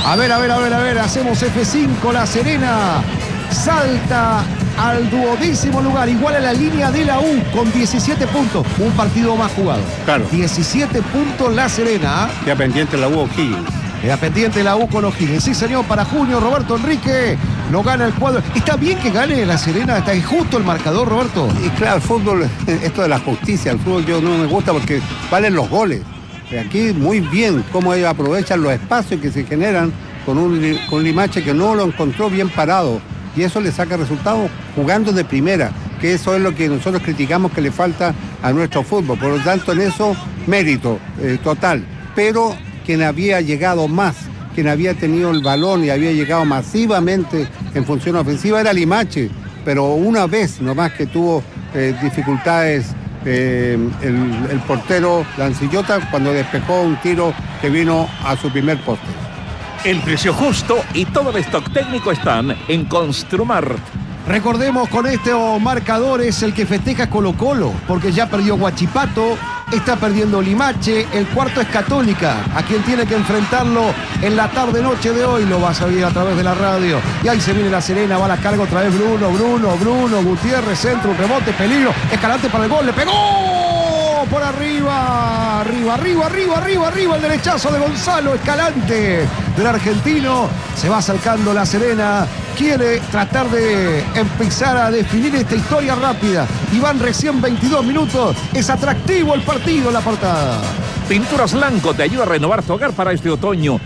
A ver, hacemos F5, La Serena salta al 12º lugar, igual a la línea de la U, con 17 puntos, un partido más jugado. Claro. 17 puntos La Serena. Queda pendiente la U O'Higgins. Queda pendiente la U con O'Higgins. Sí, señor, para junio, Roberto Enrique no gana el cuadro. Está bien que gane La Serena, está injusto el marcador, Roberto. Y claro, el fútbol, esto de la justicia, el fútbol yo no me gusta porque valen los goles. Aquí muy bien cómo ellos aprovechan los espacios que se generan con un Limache que no lo encontró bien parado. Y eso le saca resultados jugando de primera, que eso es lo que nosotros criticamos que le falta a nuestro fútbol. Por lo tanto, en eso, mérito total. Pero quien había llegado más, quien había tenido el balón y había llegado masivamente en función ofensiva era Limache. Pero una vez nomás que tuvo dificultades el portero Lancillota cuando despejó un tiro que vino a su primer poste. El precio justo y todo el stock técnico están en Construmar. Recordemos, con estos marcadores el que festeja Colo-Colo, porque ya perdió Huachipato, está perdiendo Limache, el cuarto es Católica, a quien tiene que enfrentarlo en la tarde-noche de hoy, lo vas a ver a través de la radio. Y ahí se viene La Serena, va a la carga otra vez Bruno, Gutiérrez, centro, un rebote, peligro, Escalante para el gol, le pegó por arriba, el derechazo de Gonzalo Escalante, del argentino. Se va acercando La Serena, quiere tratar de empezar a definir esta historia rápida. Y van recién 22 minutos, es atractivo el partido, la portada. Pinturas Lanco te ayuda a renovar tu hogar para este otoño.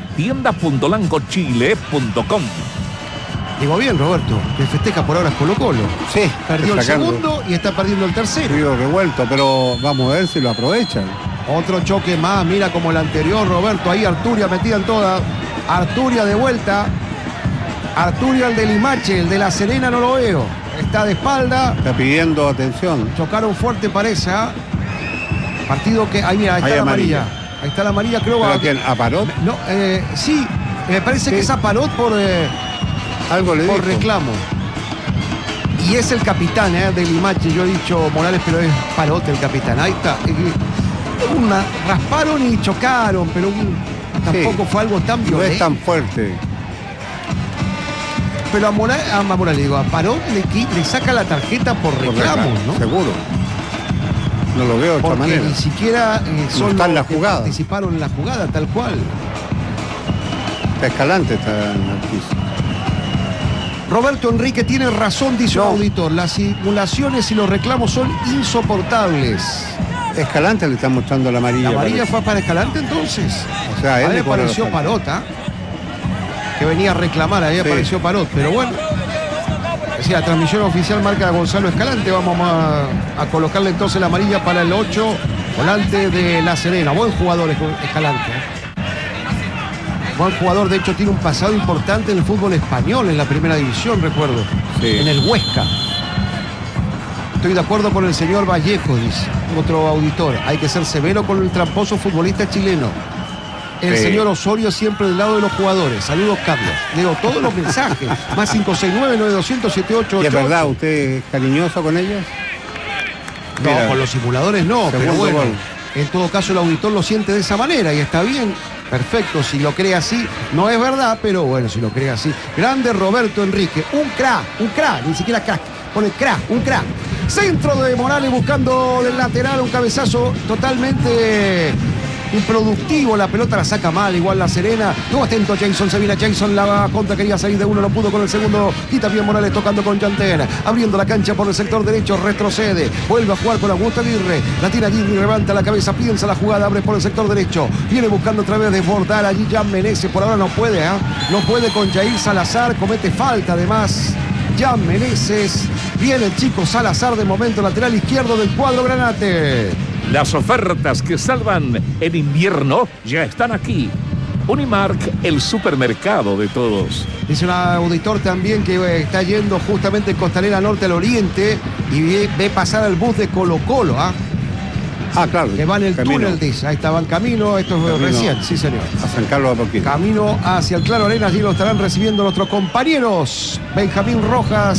Tienda.lancochile.com. Digo bien, Roberto, que festeja por ahora Colo-Colo. Sí, perdió el segundo y está perdiendo el tercero. Río revuelto, pero vamos a ver si lo aprovechan. Otro choque más, mira como el anterior, Roberto. Ahí Arturia metida en toda. Arturia de vuelta. Arturia, el de Limache, el de La Serena no lo veo. Está de espalda. Está pidiendo atención. Chocaron fuerte, parece. Partido que. Ahí mira, ahí está la amarilla. Ahí está la amarilla, creo. ¿Pero quién? ¿A Parot? No, sí, me parece que es a Parot por. Algo le por dijo. reclamo. Y es el capitán de Limache. Yo he dicho Morales, pero es Parot el capitán. Ahí está. Rasparon y chocaron, pero tampoco fue algo tan violento. No es tan fuerte. Pero a Morales, digo, a Parot le saca la tarjeta por reclamo, ¿no? Seguro. No lo veo de otra manera. Ni siquiera son los los que participaron en la jugada, tal cual. Escalante está en el piso. Roberto Enrique tiene razón, dice un auditor. Las simulaciones y los reclamos son insoportables. Escalante le está mostrando la amarilla. ¿La amarilla fue para Escalante entonces? O sea, ahí apareció Parota, que venía a reclamar, ahí apareció Parot, pero bueno. Sí, la transmisión oficial marca a Gonzalo Escalante. Vamos a colocarle entonces la amarilla para el 8, volante de La Serena. Buen jugador Escalante. Buen jugador, de hecho tiene un pasado importante en el fútbol español, en la primera división, recuerdo. Sí. En el Huesca. Estoy de acuerdo con el señor Vallejo, dice otro auditor. Hay que ser severo con el tramposo futbolista chileno. El señor Osorio siempre del lado de los jugadores. Saludos, Carlos. Leo todos los mensajes. Más 569-9200-788. ¿Y es verdad, usted es cariñoso con ellos? No, con los simuladores no, pero bueno. En todo caso el auditor lo siente de esa manera y está bien. Perfecto, si lo cree así, no es verdad, pero bueno, si lo cree así. Grande Roberto Enrique, un crack, ni siquiera crack, pone crack, un crack. Centro de Morales buscando del lateral, un cabezazo totalmente improductivo, la pelota la saca mal, igual La Serena. Estuvo atento Jason, se viene Jason, la contra, quería salir de uno, no pudo con el segundo. Y también Morales tocando con Yantena, abriendo la cancha por el sector derecho, retrocede, vuelve a jugar con Augusto Aguirre, la tira Aguirre, levanta la cabeza, piensa la jugada, abre por el sector derecho, viene buscando otra vez desbordar allí Jan Menezes, por ahora no puede, no puede con Jair Salazar, comete falta además. Jan Menezes, viene el chico Salazar de momento, lateral izquierdo del cuadro granate. Las ofertas que salvan en invierno ya están aquí. Unimark, el supermercado de todos. Dice un auditor también que está yendo justamente en Costanera Norte al Oriente y ve pasar el bus de Colo-Colo, claro. Que va en el túnel, dice. Ahí estaban camino, esto es recién, sí señor. A San Carlos de Apoquindo. Camino hacia el Claro Arenas, allí lo estarán recibiendo nuestros compañeros. Benjamín Rojas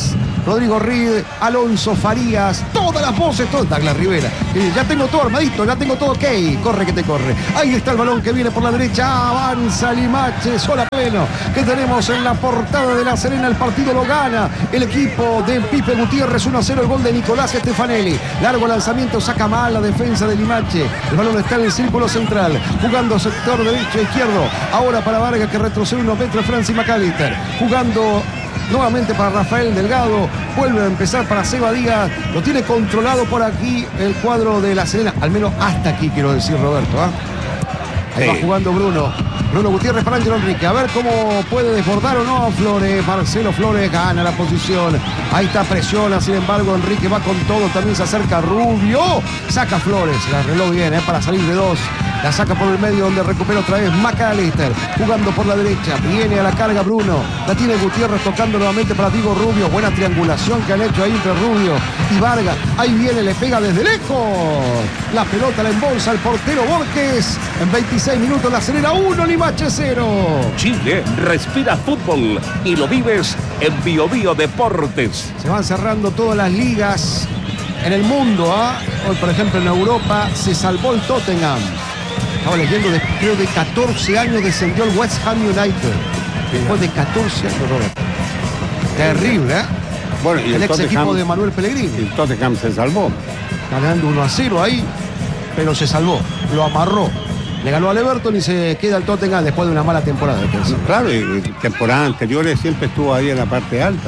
Rodrigo Reed, Alonso Farías, todas las voces, todo. Douglas Rivera. Ya tengo todo armadito, ya tengo todo ok. Corre que te corre. Ahí está el balón que viene por la derecha. Avanza Limache, sola pleno. Que tenemos en la portada de La Serena. El partido lo gana el equipo de Pipe Gutiérrez. 1-0 el gol de Nicolás Stefanelli. Largo lanzamiento, saca mal la defensa de Limache. El balón está en el círculo central. Jugando sector derecho e izquierdo. Ahora para Vargas que retrocede unos metros. Francis McAllister. Jugando nuevamente para Rafael Delgado. Vuelve a empezar para Seba Díaz. Lo tiene controlado por aquí el cuadro de La Serena. Al menos hasta aquí quiero decir, Roberto. Ahí va jugando Bruno Gutiérrez para Ángelo Enrique. A ver cómo puede desbordar o no Flores. Marcelo Flores gana la posición. Ahí está, presiona. Sin embargo, Enrique va con todo. También se acerca Rubio. Saca Flores. La arregló bien para salir de dos. La saca por el medio donde recupera otra vez McAllister. Jugando por la derecha. Viene a la carga Bruno. La tiene Gutiérrez tocando nuevamente para Diego Rubio. Buena triangulación que han hecho ahí entre Rubio y Vargas. Ahí viene, le pega desde lejos. La pelota la embolsa el portero Borges. En 26 minutos La Serena 1, Limache 0. Chile respira fútbol y lo vives en Bio Bio Deportes. Se van cerrando todas las ligas en el mundo. Hoy, por ejemplo, en Europa se salvó el Tottenham. Estaba leyendo, creo de 14 años descendió el West Ham United. Después de 14 años, Roberto. Terrible, ¿eh? Bueno, y el ex equipo de Manuel Pellegrini. El Tottenham se salvó. Ganando 1-0 ahí, pero se salvó. Lo amarró. Le ganó al Everton y se queda el Tottenham después de una mala temporada. Claro, y temporadas anteriores siempre estuvo ahí en la parte alta.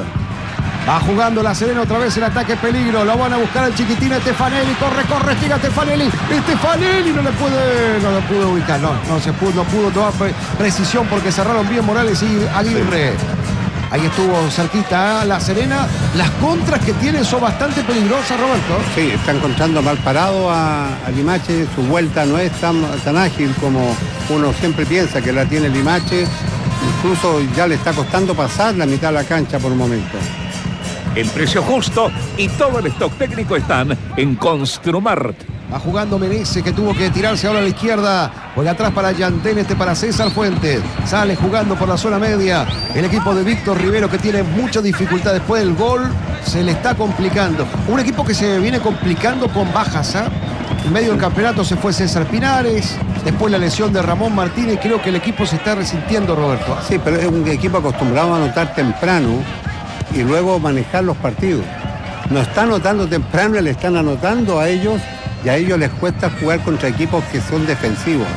Va jugando La Serena otra vez el ataque peligro. Lo van a buscar al chiquitín Stefanelli. Corre, llega Stefanelli. Stefanelli no le pudo ubicar. No pudo tomar precisión porque cerraron bien Morales y Aguirre. Ahí estuvo cerquita La Serena. Las contras que tiene son bastante peligrosas, Roberto. Sí, está encontrando mal parado a Limache. Su vuelta no es tan ágil como uno siempre piensa que la tiene Limache. Incluso ya le está costando pasar la mitad de la cancha por un momento. El precio justo y todo el stock técnico están en Construmart. Va jugando Menezes, que tuvo que tirarse ahora a la izquierda. Juega atrás para Yantén, para César Fuentes. Sale jugando por la zona media. El equipo de Víctor Rivero, que tiene mucha dificultad después del gol. Se le está complicando. Un equipo que se viene complicando con bajas. En medio del campeonato se fue César Pinares. Después la lesión de Ramón Martínez. Creo que el equipo se está resintiendo, Roberto. Sí, pero es un equipo acostumbrado a anotar temprano y luego manejar los partidos. No está anotando temprano, le están anotando a ellos y a ellos les cuesta jugar contra equipos que son defensivos.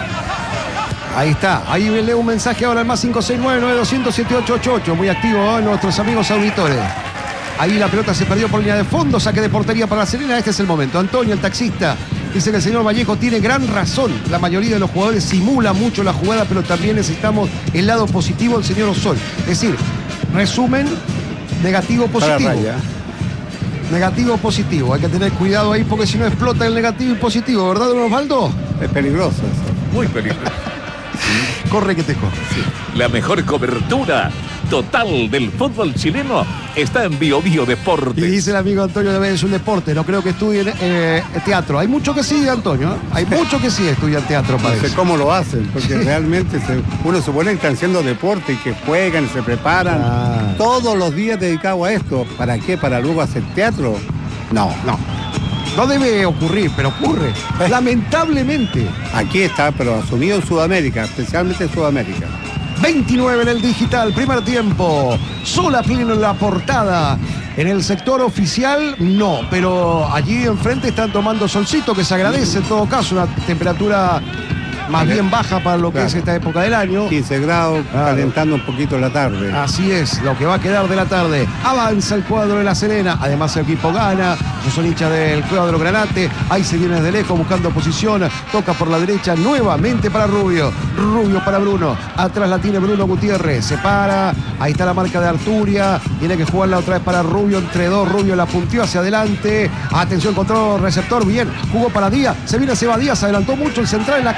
Ahí está, ahí leo un mensaje ahora al más 569-9200-7888, muy activo nuestros amigos auditores. Ahí la pelota se perdió por línea de fondo, saque de portería para La Serena, este es el momento. Antonio, el taxista, dice que el señor Vallejo tiene gran razón. La mayoría de los jugadores simula mucho la jugada, pero también necesitamos el lado positivo del señor Osol. Es decir, resumen, negativo, positivo. Negativo, positivo. Hay que tener cuidado ahí porque si no explota el negativo y positivo, ¿verdad, don Osvaldo? Es peligroso eso. Muy peligroso. Corre que te corre. Sí. La mejor cobertura total del fútbol chileno está en Bio Bio Deportes. Y dice el amigo Antonio, debe ser un deporte, no creo que estudien teatro. Hay mucho que sí, Antonio, hay mucho que sí estudian teatro. No sé cómo lo hacen, porque realmente uno supone que están haciendo deporte y que juegan, se preparan todos los días dedicados a esto. ¿Para qué? ¿Para luego hacer teatro? No. No debe ocurrir, pero ocurre, lamentablemente. Aquí está, pero asumido en Sudamérica, especialmente en Sudamérica. 29 en el digital, primer tiempo. Sola pleno en la portada. En el sector oficial, no, pero allí enfrente están tomando solcito, que se agradece en todo caso, una temperatura más bien baja para lo que es esta época del año. 15 grados, calentando un poquito la tarde. Así es, lo que va a quedar de la tarde. Avanza el cuadro de La Serena, además el equipo gana. Yo soy hincha del cuadro Granate. Ahí se viene desde lejos buscando posición. Toca por la derecha nuevamente para Rubio. Rubio para Bruno. Atrás la tiene Bruno Gutiérrez. Se para. Ahí está la marca de Arturia. Tiene que jugarla otra vez para Rubio. Entre dos. Rubio la punteó hacia adelante. Atención, control receptor. Bien. Jugó para Díaz. Se viene Seba Díaz. Adelantó mucho el central en la cancha.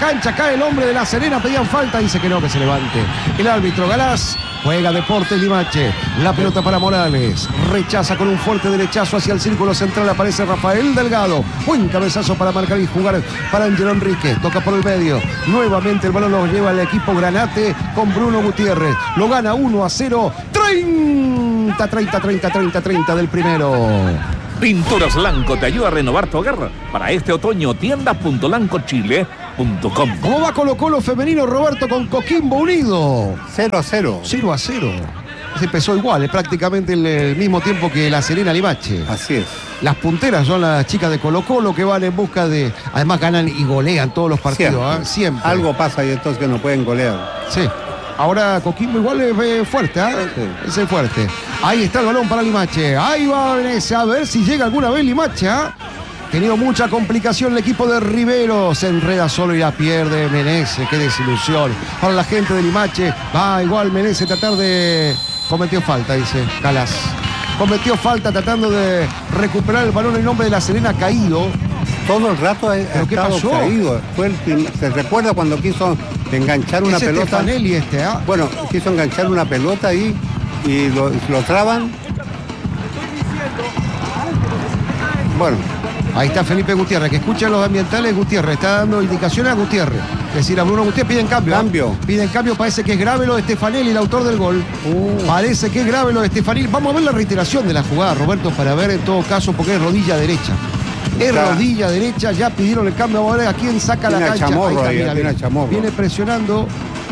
cae el hombre de La Serena, pedían falta, dice que no, que se levante. El árbitro Galás. Juega Deportes Limache, la pelota para Morales, rechaza con un fuerte derechazo hacia el círculo central, aparece Rafael Delgado, buen cabezazo para marcar y jugar para Ángelo Enríquez, toca por el medio, nuevamente el balón lo lleva el equipo Granate con Bruno Gutiérrez, lo gana 1-0, 30 del primero. Pinturas Lanco te ayuda a renovar tu hogar. Para este otoño, tienda.lancochile.com. ¿Cómo va Colo-Colo femenino, Roberto, con Coquimbo Unido? 0-0. 0-0. Se empezó igual, es prácticamente el mismo tiempo que La Serena Limache. Así es. Las punteras son las chicas de Colo-Colo que van en busca de... Además ganan y golean todos los partidos, siempre. Algo pasa y entonces que no pueden golear. Sí. Ahora Coquimbo igual es fuerte, Sí. Es fuerte. Ahí está el balón para Limache. Ahí va Venezia, a ver si llega alguna vez Limache, Tenido mucha complicación el equipo de Rivero. Se enreda solo y la pierde Menezes. Qué desilusión para la gente de Limache. Va igual Menezes tratar de... Cometió falta, dice Galás. Cometió falta tratando de recuperar el balón en nombre de La Serena caído. Todo el rato ha ¿Pero qué estado pasó? caído. Se recuerda cuando quiso enganchar una pelota. Stefanelli Bueno, quiso enganchar una pelota ahí y lo traban. Bueno. Ahí está Felipe Gutiérrez, que escucha los ambientales. Gutiérrez está dando indicaciones a Gutiérrez. Es decir, a Bruno Gutiérrez piden cambio. Piden cambio, parece que es grave lo de Stefanelli, el autor del gol. Parece que es grave lo de Stefanelli. Vamos a ver la reiteración de la jugada, Roberto, para ver en todo caso, porque es rodilla derecha. Es rodilla derecha, ya pidieron el cambio. Ahora a quién saca la cancha. Chamorro, ahí está, mira, Chamorro. Viene presionando.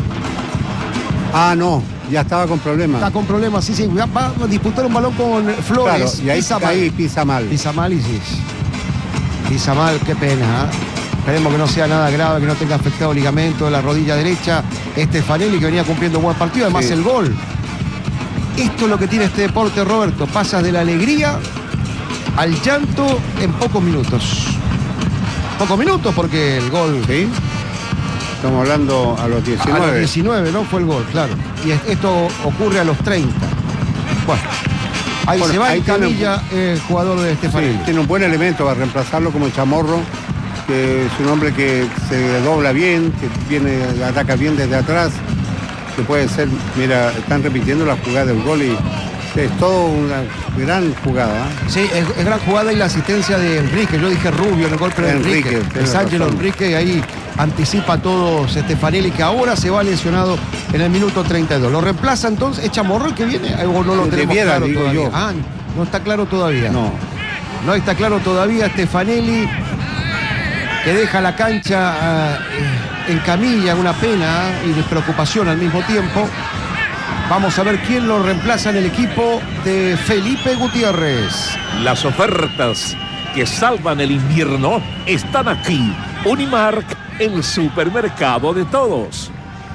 No, ya estaba con problemas. Está con problemas, sí. Va a disputar un balón con Flores. Claro, y ahí pisa mal. Pisa mal y sí. Pisa mal, qué pena. Esperemos que no sea nada grave, que no tenga afectado ligamento de la rodilla derecha. Stefanelli, que venía cumpliendo un buen partido, además el gol. Esto es lo que tiene este deporte, Roberto. Pasas de la alegría al llanto en pocos minutos. Pocos minutos porque el gol... ¿Sí? Estamos hablando a los 19. A los 19, ¿no? Fue el gol, claro. Y esto ocurre a los 30. Bueno, se va en camilla el jugador de Stefanelli. Sí, tiene un buen elemento para reemplazarlo como Chamorro, que es un hombre que se dobla bien, que ataca bien desde atrás, que puede ser, mira, están repitiendo la jugada del gol y es todo una gran jugada. Sí, es gran jugada y la asistencia de Enrique. Yo dije Rubio en el golpe de Enrique. Es Ángelo Enrique y ahí anticipa todo Stefanelli, que ahora se va lesionado en el minuto 32. ¿Lo reemplaza entonces? ¿Es Chamorro el que viene? ¿O no lo tenemos claro todavía? No está claro todavía. No está claro todavía. Stefanelli, que deja la cancha en camilla, una pena y de preocupación al mismo tiempo. Vamos a ver quién lo reemplaza en el equipo de Felipe Gutiérrez. Las ofertas que salvan el invierno están aquí. Unimark, el supermercado de todos.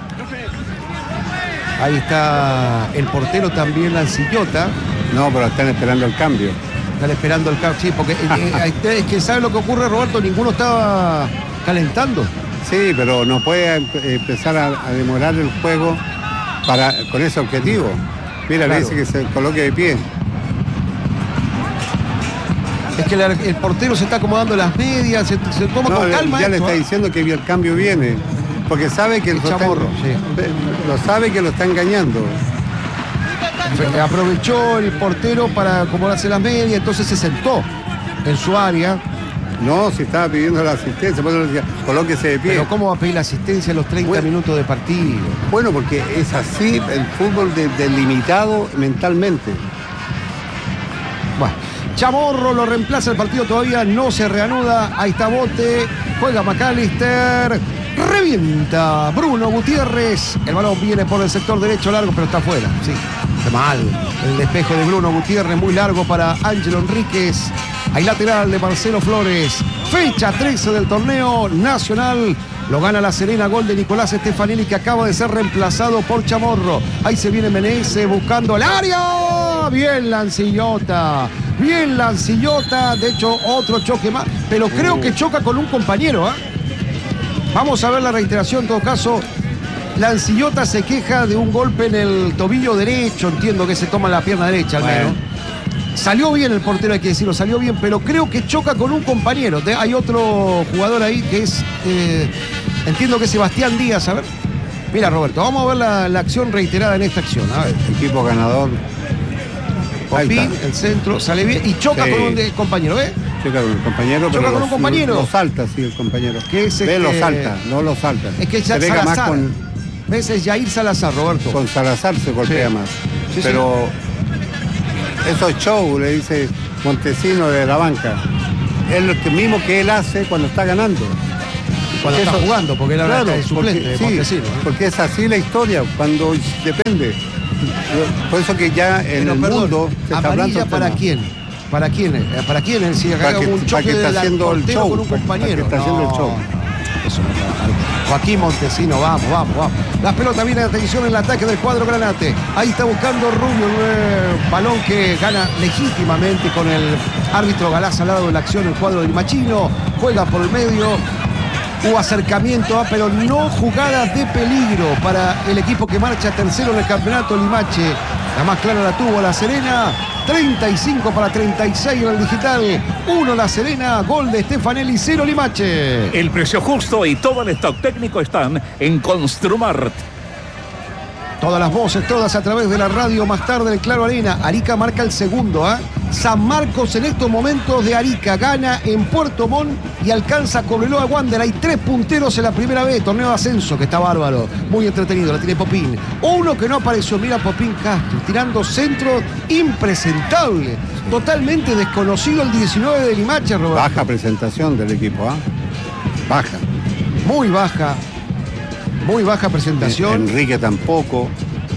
Ahí está el portero también, Lancillota. No, pero están esperando el cambio. Están esperando el cambio, sí, porque es que ¿sabe lo que ocurre, Roberto? Ninguno estaba calentando. Sí, pero no puede empezar a demorar el juego con ese objetivo. Mira, claro. Le dice que se coloque de pie. Es que el portero se está acomodando las medias, se toma con calma. Ya le está diciendo que el cambio viene, porque sabe que el Chamorro, lo sabe que lo está engañando. Aprovechó el portero para acomodarse las medias, entonces se sentó en su área. No, si estaba pidiendo la asistencia, por eso decía, colóquese de pie. Pero ¿cómo va a pedir la asistencia a los 30 minutos de partido? Bueno, porque es así el fútbol delimitado mentalmente. Bueno, Chamorro lo reemplaza, el partido todavía no se reanuda. Ahí está Bote, juega McAllister, revienta Bruno Gutiérrez. El balón viene por el sector derecho largo, pero está afuera. Sí, qué mal. El despejo de Bruno Gutiérrez muy largo para Ángelo Enríquez. Hay lateral de Marcelo Flores. Fecha 13 del torneo nacional. Lo gana La Serena, gol de Nicolás Stefanelli, que acaba de ser reemplazado por Chamorro. Ahí se viene Menezes buscando el área. Bien Lancillota. Bien Lancillota. De hecho, otro choque más. Pero creo que choca con un compañero. Vamos a ver la reiteración. En todo caso, Lancillota se queja de un golpe en el tobillo derecho. Entiendo que se toma la pierna derecha al menos. Salió bien el portero, hay que decirlo, salió bien, pero creo que choca con un compañero. Hay otro jugador ahí que es, entiendo que es Sebastián Díaz. A ver, mira, Roberto, vamos a ver la acción reiterada en esta acción. A ver. Equipo ganador. Popín, el centro, sale bien y choca con un compañero, ¿ves? Choca con un compañero, choca con un compañero. Lo salta, sí, el compañero. Que es lo salta, no lo salta. Es que ya pega más con... ¿Ves? Es Jair Salazar, Roberto. Con Salazar se golpea más. Sí, pero eso es show, le dice Montesino de la banca. Es lo mismo que él hace cuando está ganando. Cuando está jugando, porque él habla de suplente de Montesino. Porque es así la historia, cuando depende. Por eso que ya en el mundo se está hablando. ¿Para quién? ¿Para quién? ¿Para quién? Si haga un choque está haciendo el show con un compañero. Está haciendo el show. Eso no está. Joaquín Montesino, vamos. La pelota viene de atención en el ataque del cuadro granate. Ahí está buscando Rubio, un balón que gana legítimamente con el árbitro Galás al lado de la acción, el cuadro del Machino. Juega por el medio. Hubo acercamiento, pero no jugadas de peligro para el equipo que marcha tercero en el campeonato, Limache. La más clara la tuvo La Serena. 35 para 36 en el digital. 1 La Serena, gol de Stefanelli, 0 Limache. El precio justo y todo el stock técnico están en Construmart. Todas las voces, todas a través de la radio. Más tarde el Claro Arena. Arica marca el segundo. San Marcos en estos momentos de Arica gana en Puerto Montt y alcanza a Cobreloa Wander. Hay 3 punteros en la primera vez. Torneo de ascenso que está bárbaro. Muy entretenido. La tiene Popín. Uno que no apareció. Mira Popín Castro tirando centro impresentable. Totalmente desconocido el 19 de Limache, Roberto. Baja presentación del equipo. Baja. Muy baja. Muy baja presentación. Enrique tampoco.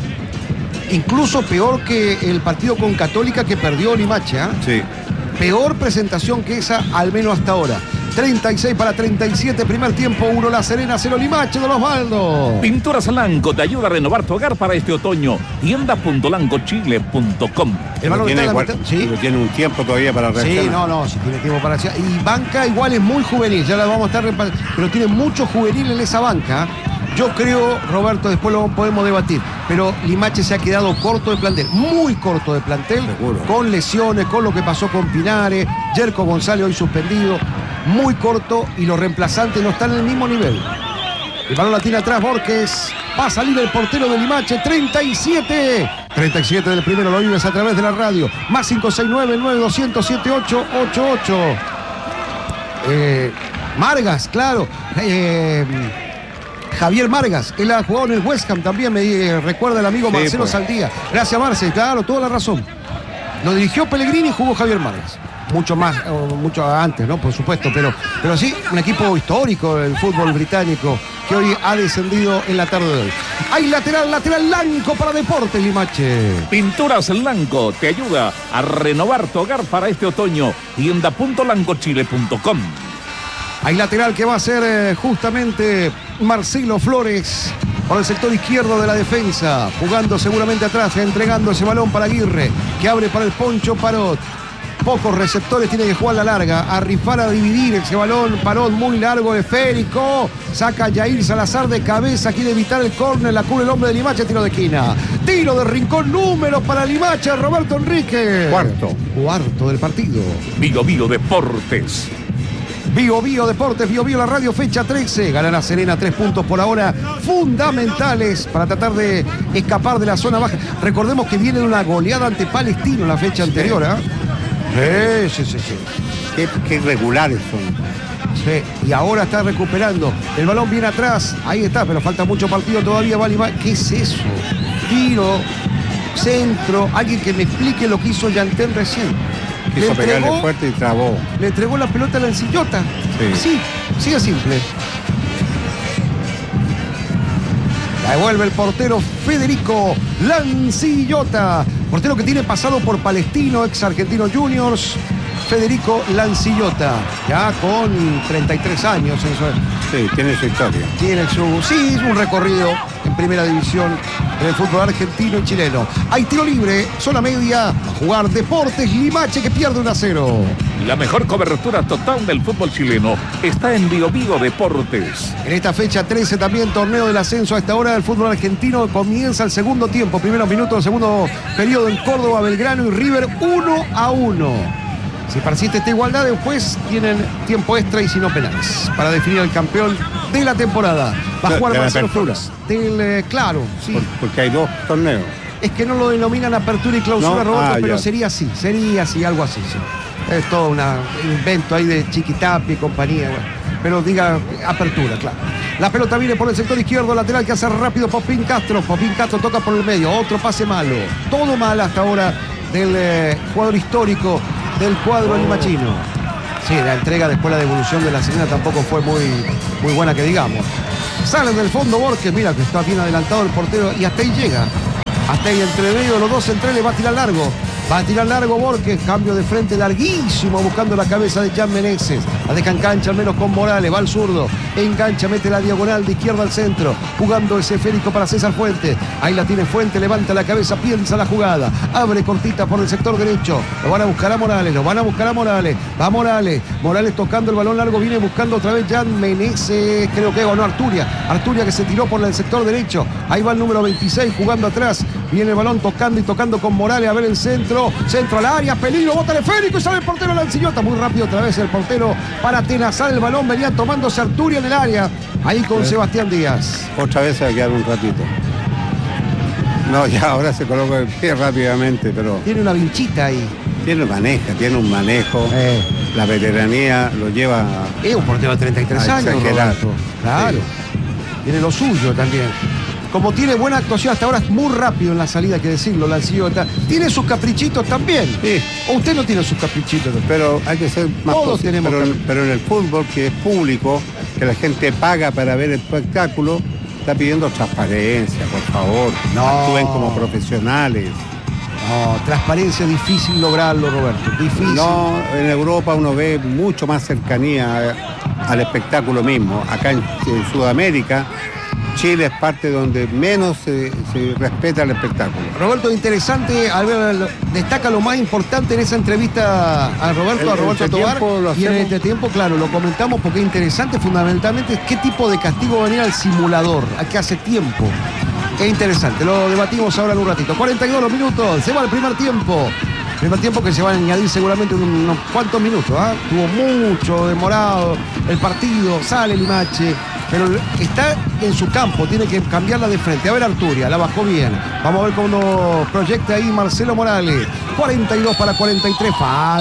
Incluso peor que el partido con Católica que perdió Limache. Sí. Peor presentación que esa, al menos hasta ahora. 36 para 37, primer tiempo, 1 La Serena, 0 Limache, Don Osvaldo. Pinturas Lanco te ayuda a renovar tu hogar para este otoño. Tienda.lancochile.com. El balón tiene un tiempo todavía para reaccionar. Sí, no, si tiene tiempo para reaccionar. Y banca igual es muy juvenil, ya la vamos a estar repasando, pero tiene mucho juvenil en esa banca. Yo creo, Roberto, después lo podemos debatir, pero Limache se ha quedado corto de plantel, muy corto de plantel, seguro, con lesiones, con lo que pasó con Pinares, Jerko González hoy suspendido, muy corto y los reemplazantes no están en el mismo nivel. El balón la tiene atrás Borges, va a salir el portero de Limache, 37 del primero, lo vives a través de la radio, más 569-9200-7888. Margas, claro. Javier Margas, él ha jugado en el West Ham también, me recuerda el amigo Marcelo Saldía. Gracias, Marce, claro, toda la razón. Lo dirigió Pellegrini y jugó Javier Margas. Mucho más, mucho antes, ¿no? Por supuesto, pero sí, un equipo histórico del fútbol británico que hoy ha descendido en la tarde de hoy. Hay lateral Lanco para Deportes Limache. Pinturas Lanco te ayuda a renovar tu hogar para este otoño. Tienda.lancochile.com. Hay lateral que va a ser justamente Marcelo Flores por el sector izquierdo de la defensa, jugando seguramente atrás, entregando ese balón para Aguirre, que abre para el Poncho Parot. Pocos receptores, tiene que jugar la larga, a rifar, a dividir ese balón. Parot muy largo, esférico. Saca Jair Salazar de cabeza, quiere evitar el córner, la cubre el hombre de Limache, tiro de esquina. Tiro de rincón, números para Limache, Roberto Enrique. Cuarto del partido. Bio Deportes. Bio Deportes, Bio la radio, fecha 13. Gana La Serena, 3 puntos por ahora fundamentales para tratar de escapar de la zona baja. Recordemos que viene de una goleada ante Palestino en la fecha anterior. Sí. Qué irregulares son. Sí, y ahora está recuperando. El balón viene atrás, ahí está, pero falta mucho partido todavía. ¿Qué es eso? Tiro, centro, alguien que me explique lo que hizo Yantén recién. Quiso pegarle fuerte y trabó. Le entregó la pelota a Lancillota. Sí, sigue simple. La devuelve el portero Federico Lancillota. Portero que tiene pasado por Palestino, ex Argentino Juniors. Federico Lancillota, ya con 33 años. Sí, tiene su historia. Tiene un recorrido en primera división en el fútbol argentino y chileno. Hay tiro libre, zona media, a jugar Deportes Limache que pierde 1-0. La mejor cobertura total del fútbol chileno está en Bio Bio Deportes. En esta fecha 13 también torneo del ascenso a esta hora del fútbol argentino. Comienza el segundo tiempo, primeros minutos del segundo periodo en Córdoba, Belgrano y River 1-1. Si persiste esta igualdad, después tienen tiempo extra y si no penales para definir al campeón de la temporada. Va a jugar Marcelo Flores. Claro, sí. Porque hay 2 torneos. Es que no lo denominan apertura y clausura, No, Roberto, pero ya. sería así, algo así. Sí. Es todo un invento ahí de Chiquitapia y compañía. Bueno. Pero diga apertura, claro. La pelota viene por el sector izquierdo, lateral que hace rápido Popín Castro. Popín Castro toca por el medio, otro pase malo. Todo mal hasta ahora del jugador histórico del cuadro limachino. Sí, la entrega después la devolución de la Serena tampoco fue muy buena que digamos. Salen del fondo Borges, mira que está bien adelantado el portero y hasta ahí llega. Hasta ahí entre medio de los dos centrales va a tirar largo. Va a tirar largo Borges, cambio de frente larguísimo buscando la cabeza de Jan Meneses. La deja en cancha al menos con Morales, va al zurdo. Engancha, mete la diagonal de izquierda al centro. Jugando ese esférico para César Fuentes. Ahí la tiene Fuentes, levanta la cabeza, piensa la jugada. Abre cortita por el sector derecho. Lo van a buscar a Morales, Va Morales. Morales tocando el balón largo, viene buscando otra vez Jan Meneses. Creo que ganó Arturia. Arturia que se tiró por el sector derecho. Ahí va el número 26 jugando atrás. Viene el balón tocando con Morales a ver el centro al área, peligro, bota el esférico y sale el portero Lancillota. Muy rápido otra vez el portero para atenazar el balón. Venía tomándose Arturia en el área. Ahí con Sebastián Díaz. Otra vez se va a quedar un ratito. No, ya ahora se coloca el pie rápidamente, pero Tiene una vinchita ahí. tiene un manejo. La veteranía lo lleva Es un portero de 33 a años, exagerar. Roberto. Claro. Sí. Tiene lo suyo también. Como tiene buena actuación hasta ahora, es muy rápido en la salida, hay que decirlo, Lancillota. Tiene sus caprichitos también. Sí. ¿O usted no tiene sus caprichitos? Pero hay que ser más Todos posible. tenemos Pero en el fútbol, que es público, que la gente paga para ver el espectáculo, está pidiendo transparencia, por favor. No. Actúen como profesionales. No, transparencia es difícil lograrlo, Roberto. Difícil. No, en Europa uno ve mucho más cercanía al espectáculo mismo. Acá en Sudamérica, Chile es parte donde menos se respeta el espectáculo. Roberto, interesante, destaca lo más importante en esa entrevista a Roberto Tobar. Y en este tiempo, claro, lo comentamos porque es interesante, fundamentalmente, qué tipo de castigo venía al simulador, a que hace tiempo. Es interesante, lo debatimos ahora en un ratito. 42 minutos, se va el primer tiempo. Primer tiempo que se va a añadir seguramente unos cuantos minutos. Tuvo mucho demorado el partido, sale Limache, pero está en su campo, tiene que cambiarla de frente. A ver Arturia, la bajó bien. Vamos a ver cómo proyecta ahí Marcelo Morales. 42 para 43,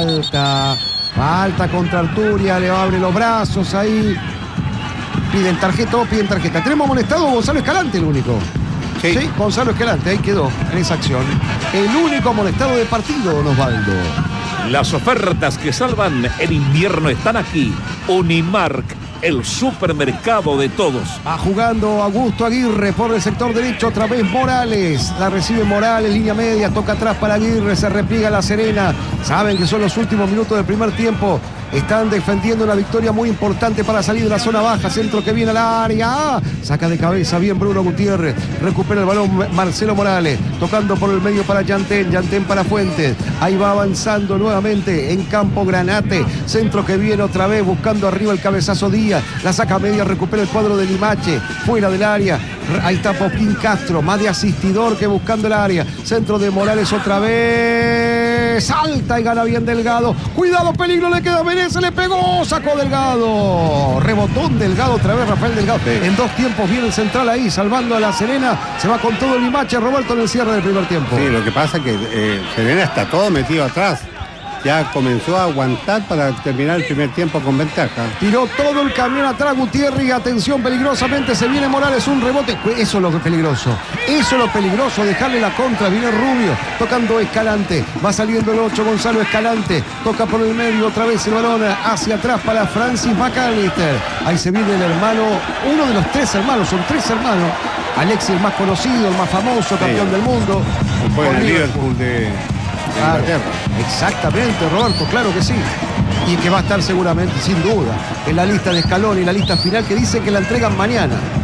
falta contra Arturia, le abre los brazos ahí. Piden tarjeta. Tenemos amonestado a Gonzalo Escalante, el único. Sí, Gonzalo Escalante, ahí quedó en esa acción. El único amonestado de partido, don Osvaldo. Las ofertas que salvan el invierno están aquí. Unimark, el supermercado de todos. Va jugando Augusto Aguirre por el sector derecho, otra vez Morales. La recibe Morales, línea media, toca atrás para Aguirre, se repliega la Serena. Saben que son los últimos minutos del primer tiempo. Están defendiendo una victoria muy importante para salir de la zona baja. Centro que viene al área. Saca de cabeza bien Bruno Gutiérrez. Recupera el balón Marcelo Morales. Tocando por el medio para Yantén para Fuentes. Ahí va avanzando nuevamente en campo Granate. Centro que viene otra vez buscando arriba el cabezazo Díaz. La saca media, recupera el cuadro de Limache. Fuera del área. Ahí está Popín Castro. Más de asistidor que buscando el área. Centro de Morales otra vez. Salta y gana bien Delgado. Cuidado, peligro, le queda Menezes, le pegó, sacó Delgado. Rebotón Delgado, otra vez Rafael Delgado. Sí. En dos tiempos viene el central ahí, salvando a la Serena. Se va con todo el Limache, Roberto, en el cierre del primer tiempo. Sí, lo que pasa es que Serena está todo metido atrás. Ya comenzó a aguantar para terminar el primer tiempo con ventaja. Tiró todo el camión atrás Gutiérrez y atención, peligrosamente se viene Morales, un rebote. Eso es lo peligroso. Eso es lo peligroso, dejarle la contra. Viene Rubio, tocando Escalante. Va saliendo el 8, Gonzalo Escalante. Toca por el medio, otra vez el balón hacia atrás para Francis McAllister. Ahí se viene el hermano, uno de los tres hermanos, son tres hermanos. Alexis, el más conocido, el más famoso, campeón del mundo. Fue en el Liverpool de Inglaterra. Exactamente, Roberto, claro que sí. Y que va a estar seguramente, sin duda, en la lista de Scaloni, en la lista final, que dicen que la entregan mañana.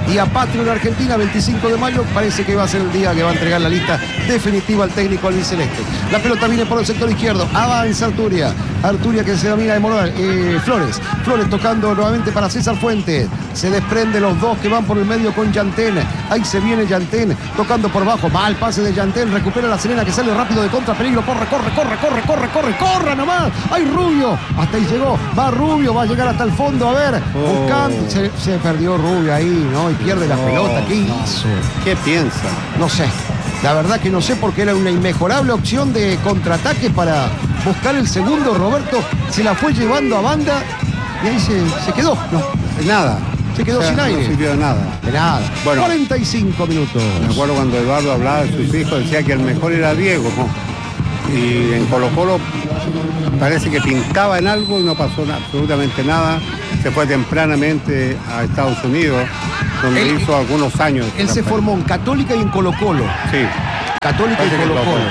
Día patrio en Argentina, 25 de mayo. Parece que va a ser el día que va a entregar la lista definitiva al técnico albiceleste. La pelota viene por el sector izquierdo. Avanza Arturia. Arturia que se domina de Moral. Flores. Flores tocando nuevamente para César Fuentes. Se desprende los dos que van por el medio con Yantén. Ahí se viene Yantén tocando por bajo. Va el pase de Yantén. Recupera la Serena que sale rápido de contra peligro. Corre nomás. ¡Ay, Rubio! Hasta ahí llegó. Va Rubio. Va a llegar hasta el fondo. A ver. Buscando. Se perdió Rubio ahí, ¿no? Y pierde la pelota. ¿Qué hizo? ¿Qué piensa? No sé. La verdad que no sé, porque era una inmejorable opción de contraataque para buscar el segundo. Roberto se la fue llevando a banda y ahí se quedó. No, nada. Se quedó sin aire. No sirvió de nada. De nada. Bueno, 45 minutos. Me acuerdo cuando Eduardo hablaba de sus hijos, decía que el mejor era Diego, ¿no? Y en Colo-Colo parece que pintaba en algo y no pasó absolutamente nada. Se fue tempranamente a Estados Unidos, donde hizo algunos años. Él se formó en Católica y en Colo-Colo. Sí. Católica y Colo-Colo.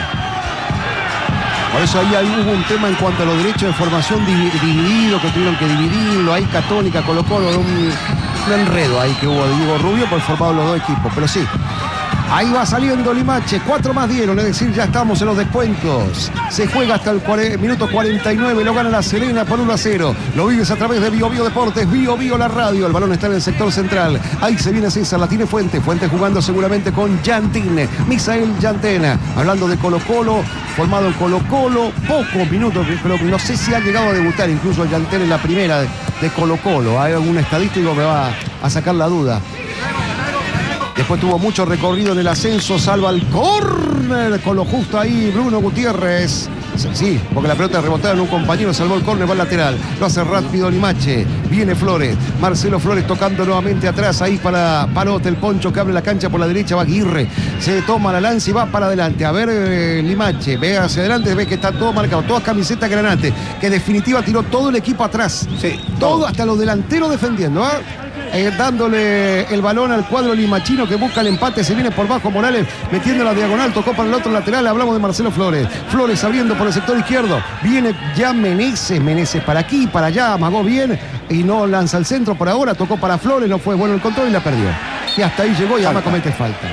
Por eso ahí hubo un tema en cuanto a los derechos de formación dividido, que tuvieron que dividirlo. Ahí Católica, Colo-Colo, un enredo ahí que hubo de Diego Rubio por formar los dos equipos. Pero sí, ahí va saliendo Limache, 4 más dieron, es decir, ya estamos en los descuentos. Se juega hasta el minuto 49, lo gana la Serena por 1-0. Lo vives a través de Bio Bio Deportes, Bio Bio la radio. El balón está en el sector central. Ahí se viene César, la tiene Fuentes. Fuentes jugando seguramente con Yantén. Misael Yantén, hablando de Colo-Colo, formado en Colo-Colo, pocos minutos, pero no sé si ha llegado a debutar incluso Yantén en la primera de Colo-Colo. Hay algún estadístico que va a sacar la duda. Después tuvo mucho recorrido en el ascenso, salva el córner con lo justo ahí Bruno Gutiérrez. Sí, porque la pelota rebotada en un compañero, salvó el córner, va al lateral. Lo hace rápido Limache. Viene Flores. Marcelo Flores tocando nuevamente atrás ahí para Parote, el Poncho que abre la cancha por la derecha, va Aguirre. Se toma la lanza y va para adelante. A ver Limache, ve hacia adelante, ve que está todo marcado. Todas camisetas Granate, que en definitiva tiró todo el equipo atrás. Sí, todo hasta los delanteros defendiendo, dándole el balón al cuadro limachino que busca el empate. Se viene por bajo Morales metiendo la diagonal, tocó para el otro lateral. Hablamos de Marcelo Flores. Flores abriendo por el sector izquierdo. Viene ya Meneses para aquí, para allá, amagó bien y no lanza el centro por ahora. Tocó para Flores, no fue bueno el control y la perdió. Y hasta ahí llegó y además comete falta.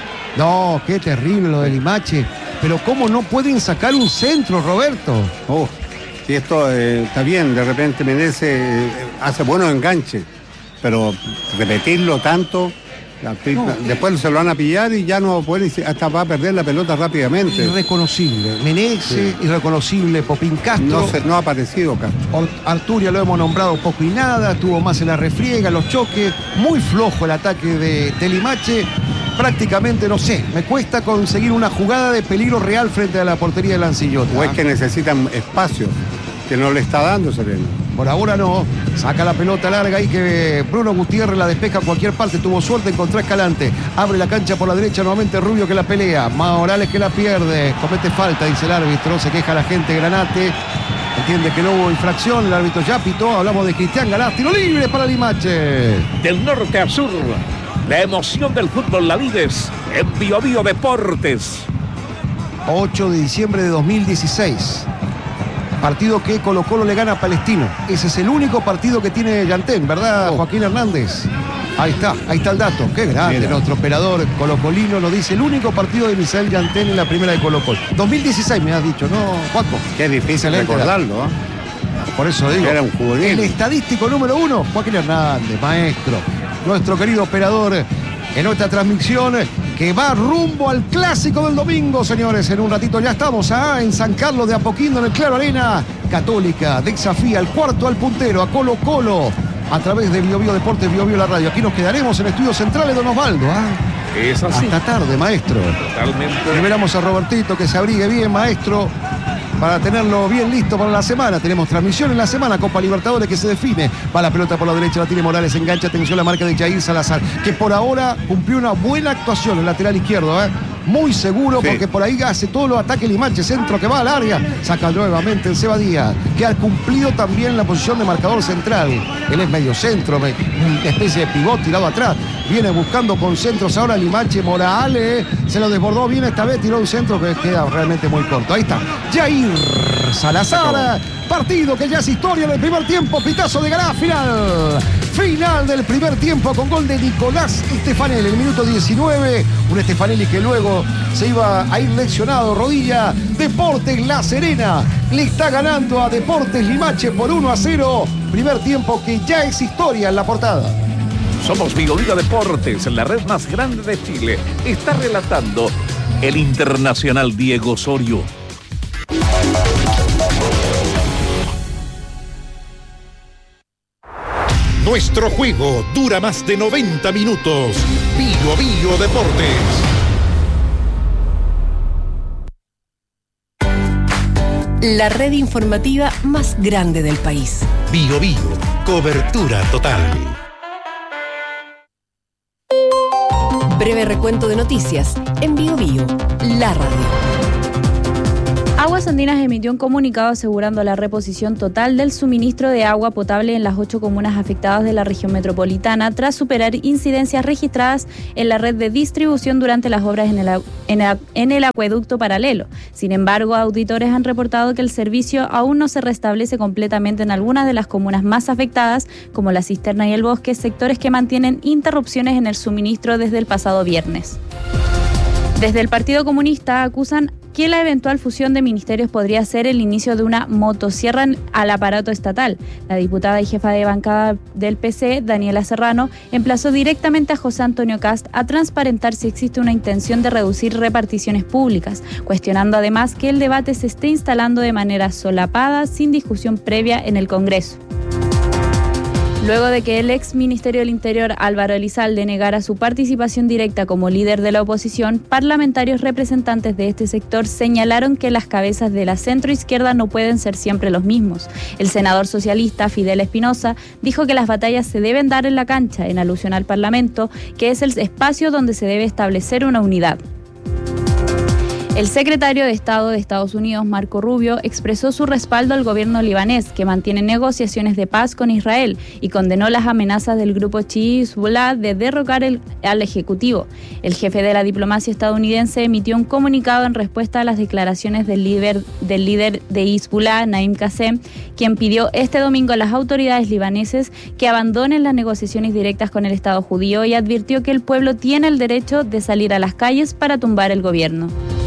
No, qué terrible lo de Limache. Pero cómo no pueden sacar un centro, Roberto. Si esto está bien, de repente Meneses hace buenos enganches. Pero repetirlo tanto, después se lo van a pillar y ya no puede, hasta va a perder la pelota rápidamente. Irreconocible. Meneses, irreconocible. Popín Castro. No ha aparecido Castro. Arturia lo hemos nombrado poco y nada, tuvo más en la refriega, los choques. Muy flojo el ataque de Limache. Prácticamente, no sé, me cuesta conseguir una jugada de peligro real frente a la portería de Lancillota. O es que necesitan espacio, que no le está dando Serena. Por ahora no, saca la pelota larga ahí que Bruno Gutiérrez la despeja a cualquier parte, tuvo suerte, encontró a Escalante, abre la cancha por la derecha, nuevamente Rubio que la pelea, Morales que la pierde, comete falta, dice el árbitro, se queja la gente Granate, entiende que no hubo infracción, el árbitro ya pitó, hablamos de Cristian Galaz, tiro libre para Limache. Del norte a sur, la emoción del fútbol la vives en Bio Bio Deportes. 8 de diciembre de 2016. Partido que Colo-Colo le gana a Palestino. Ese es el único partido que tiene Yantén, ¿verdad, Joaquín Hernández? Ahí está el dato. Qué grande. Mira. Nuestro operador colocolino nos dice el único partido de Misael Yantén en la primera de Colo-Colo. 2016 me has dicho, ¿no, Juaco? Qué difícil recordarlo, ¿eh? Por eso digo. Era un juvenil. El estadístico número 1, Joaquín Hernández, maestro. Nuestro querido operador en nuestra transmisión que va rumbo al clásico del domingo, señores. En un ratito ya estamos en San Carlos de Apoquindo, en el Claro Arena. Católica desafía al cuarto al puntero, a Colo-Colo, a través de Bio Bio Deportes, Bio Bio la radio. Aquí nos quedaremos en Estudios Centrales, don Osvaldo. Es así. Hasta tarde, maestro. Totalmente. Liberamos a Robertito, que se abrigue bien, maestro, para tenerlo bien listo para la semana. Tenemos transmisión en la semana, Copa Libertadores que se define. Va la pelota por la derecha, la tiene Morales, engancha, atención la marca de Jair Salazar, que por ahora cumplió una buena actuación en el lateral izquierdo, muy seguro, sí, porque por ahí hace todos los ataques Limache, centro que va al área, saca nuevamente el Seba Díaz, que ha cumplido también la posición de marcador central. Él es medio centro, una especie de pivot tirado atrás, viene buscando con centros ahora Limache. Morales se lo desbordó bien esta vez, tiró un centro que queda realmente muy corto. Ahí está Jair Salazar, partido que ya es historia en el primer tiempo, pitazo de Galá final. Final del primer tiempo con gol de Nicolás Stefanelli, el minuto 19. Un Stefanelli que luego se iba a ir lesionado, rodilla. Deportes La Serena le está ganando a Deportes Limache por 1-0. Primer tiempo que ya es historia en la portada. Somos Bioliga Deportes, la red más grande de Chile. Está relatando el internacional Diego Osorio. Nuestro juego dura más de 90 minutos. Bio Deportes. La red informativa más grande del país. Bio, cobertura total. Breve recuento de noticias en Bio, la radio. Aguas Andinas emitió un comunicado asegurando la reposición total del suministro de agua potable en las 8 comunas afectadas de la región metropolitana tras superar incidencias registradas en la red de distribución durante las obras en el acueducto paralelo. Sin embargo, auditores han reportado que el servicio aún no se restablece completamente en algunas de las comunas más afectadas, como La Cisterna y El Bosque, sectores que mantienen interrupciones en el suministro desde el pasado viernes. Desde el Partido Comunista acusan que la eventual fusión de ministerios podría ser el inicio de una motosierra al aparato estatal. La diputada y jefa de bancada del PC, Daniela Serrano, emplazó directamente a José Antonio Kast a transparentar si existe una intención de reducir reparticiones públicas, cuestionando además que el debate se esté instalando de manera solapada, sin discusión previa en el Congreso. Luego de que el ex Ministerio del Interior, Álvaro Elizalde, negara su participación directa como líder de la oposición, parlamentarios representantes de este sector señalaron que las cabezas de la centroizquierda no pueden ser siempre los mismos. El senador socialista Fidel Espinosa dijo que las batallas se deben dar en la cancha, en alusión al Parlamento, que es el espacio donde se debe establecer una unidad. El secretario de Estado de Estados Unidos, Marco Rubio, expresó su respaldo al gobierno libanés, que mantiene negociaciones de paz con Israel, y condenó las amenazas del grupo chií Hezbollah de derrocar al Ejecutivo. El jefe de la diplomacia estadounidense emitió un comunicado en respuesta a las declaraciones del líder de Hezbollah, Naim Qassem, quien pidió este domingo a las autoridades libaneses que abandonen las negociaciones directas con el Estado judío y advirtió que el pueblo tiene el derecho de salir a las calles para tumbar el gobierno.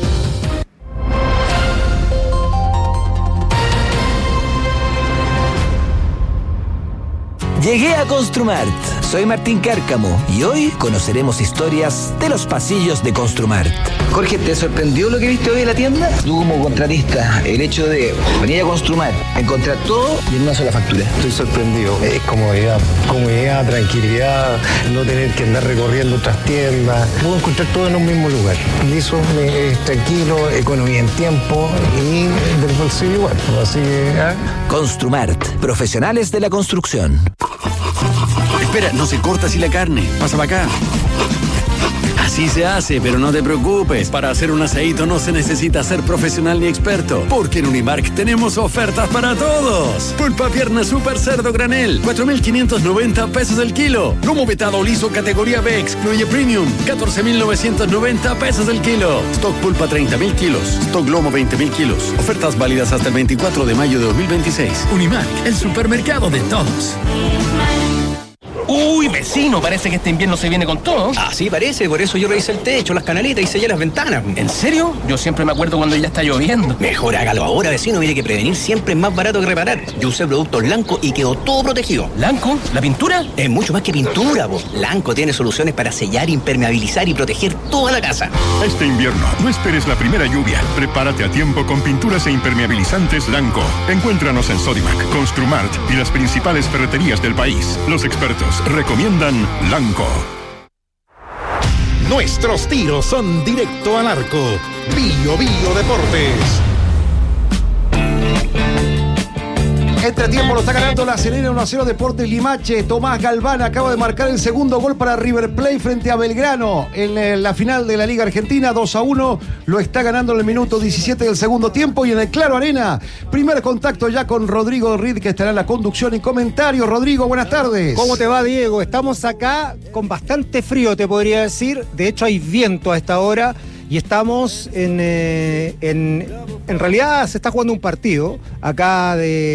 Llegué a Construmart. Soy Martín Cárcamo y hoy conoceremos historias de los pasillos de Construmart. Jorge, ¿te sorprendió lo que viste hoy en la tienda? Tú como contratista, el hecho de venir a Construmart, encontrar todo y en una sola factura. Estoy sorprendido. Es comodidad, tranquilidad, no tener que andar recorriendo otras tiendas. Puedo encontrar todo en un mismo lugar. Y eso es tranquilo, economía en tiempo y del bolsillo igual. Así que... Construmart, profesionales de la construcción. Espera, no se corta así la carne. Pasa para acá. Así se hace, pero no te preocupes. Para hacer un asadito no se necesita ser profesional ni experto, porque en Unimark tenemos ofertas para todos. Pulpa pierna super cerdo granel, 4.590 pesos el kilo. Lomo vetado liso categoría B, excluye premium, 14.990 pesos el kilo. Stock pulpa 30.000 kilos. Stock lomo 20.000 kilos. Ofertas válidas hasta el 24 de mayo de 2026. Unimark, el supermercado de todos. Uy, vecino, parece que este invierno se viene con todo. Ah, sí, parece, por eso yo revisé el techo, las canaletas y sellé las ventanas. ¿En serio? Yo siempre me acuerdo cuando ya está lloviendo. Mejor hágalo ahora, vecino, mire que prevenir siempre es más barato que reparar. Yo usé productos Lanco y quedó todo protegido. ¿Lanco? ¿La pintura? Es mucho más que pintura, po. Lanco tiene soluciones para sellar, impermeabilizar y proteger toda la casa. Este invierno, no esperes la primera lluvia. Prepárate a tiempo con pinturas e impermeabilizantes Lanco. Encuéntranos en Sodimac, Construmart y las principales ferreterías del país. Los expertos recomiendan Lanco. Nuestros tiros son directo al arco. Bio Deportes. Entretiempo lo está ganando La Serena 1-0 Deportes Limache. Tomás Galván acaba de marcar el segundo gol para River Plate frente a Belgrano en la final de la Liga Argentina. 2-1 lo está ganando en el minuto 17 del segundo tiempo. Y en el Claro Arena, primer contacto ya con Rodrigo Reed, que estará en la conducción y comentarios. Rodrigo, buenas tardes. ¿Cómo te va, Diego? Estamos acá con bastante frío, te podría decir. De hecho, hay viento a esta hora. Y estamos en realidad se está jugando un partido acá de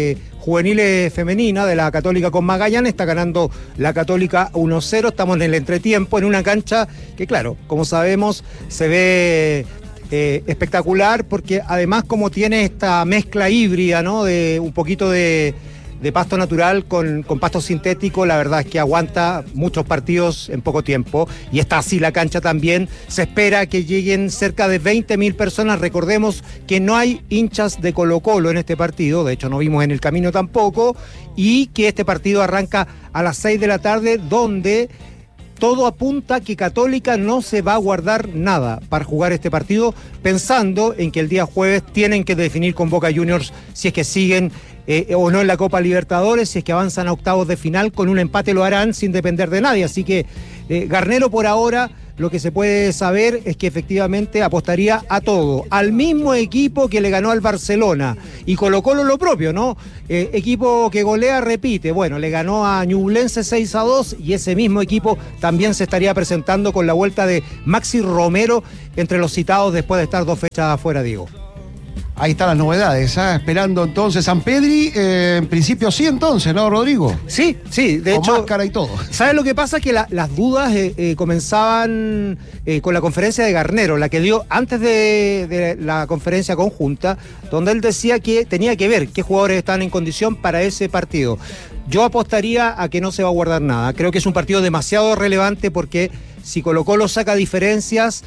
juveniles femenina de la Católica con Magallanes. Está ganando la Católica 1-0. Estamos en el entretiempo, en una cancha que, claro, como sabemos, se ve espectacular, porque además, como tiene esta mezcla híbrida, ¿no?, de un poquito de pasto natural con pasto sintético, la verdad es que aguanta muchos partidos en poco tiempo, y está así la cancha también. Se espera que lleguen cerca de 20.000 personas. Recordemos que no hay hinchas de Colo-Colo en este partido, de hecho no vimos en el camino tampoco, y que este partido arranca a las 6 de la tarde, donde todo apunta que Católica no se va a guardar nada para jugar este partido, pensando en que el día jueves tienen que definir con Boca Juniors si es que siguen o no en la Copa Libertadores. Si es que avanzan a octavos de final, con un empate lo harán sin depender de nadie. Así que Garnero, por ahora, lo que se puede saber es que efectivamente apostaría a todo, al mismo equipo que le ganó al Barcelona, y Colo-Colo lo propio, ¿no? Equipo que golea, repite. Bueno, le ganó a Ñublense 6-2, y ese mismo equipo también se estaría presentando con la vuelta de Maxi Romero entre los citados después de estar 2 fechas afuera, Diego. Ahí están las novedades, esperando entonces San Pedri, en principio sí, entonces, ¿no, Rodrigo? Sí, de hecho. Con máscara y todo. ¿Sabes lo que pasa? Que las dudas comenzaban con la conferencia de Garnero, la que dio antes de la conferencia conjunta, donde él decía que tenía que ver qué jugadores están en condición para ese partido. Yo apostaría a que no se va a guardar nada. Creo que es un partido demasiado relevante, porque si Colo-Colo saca diferencias,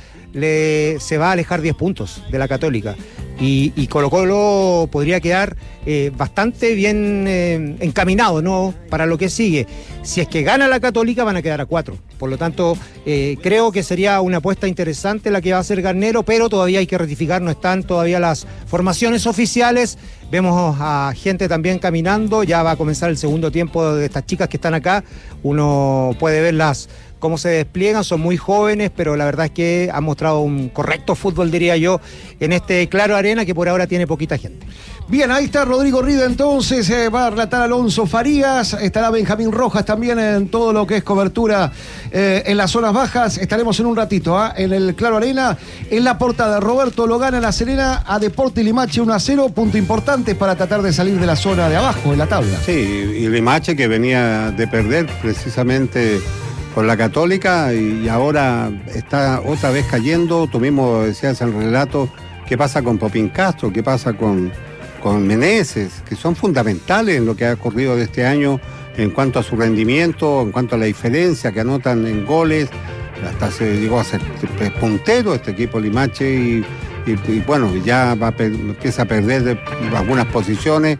se va a alejar 10 puntos de la Católica. Y Colo-Colo podría quedar bastante bien encaminado, ¿no?, para lo que sigue. Si es que gana la Católica, van a quedar a 4. Por lo tanto, creo que sería una apuesta interesante la que va a hacer Garnero, pero todavía hay que rectificar, no están todavía las formaciones oficiales. Vemos a gente también caminando, ya va a comenzar el segundo tiempo de estas chicas que están acá. Uno puede verlas cómo se despliegan, son muy jóvenes, pero la verdad es que han mostrado un correcto fútbol, diría yo, en este Claro Arena, que por ahora tiene poquita gente. Bien, ahí está Rodrigo Rida, entonces va a relatar Alonso Farías, estará Benjamín Rojas también en todo lo que es cobertura en las zonas bajas. Estaremos en un ratito en el Claro Arena. En la portada, Roberto lo gana La Serena a Deportes Limache 1-0, punto importante para tratar de salir de la zona de abajo de la tabla. Sí, y Limache, que venía de perder precisamente con la Católica, y ahora está otra vez cayendo. Tú mismo decías en el relato qué pasa con Popín Castro, qué pasa con Meneses, que son fundamentales en lo que ha ocurrido de este año en cuanto a su rendimiento, en cuanto a la diferencia que anotan en goles. Hasta se llegó a ser puntero este equipo Limache, y bueno, ya empieza a perder algunas posiciones.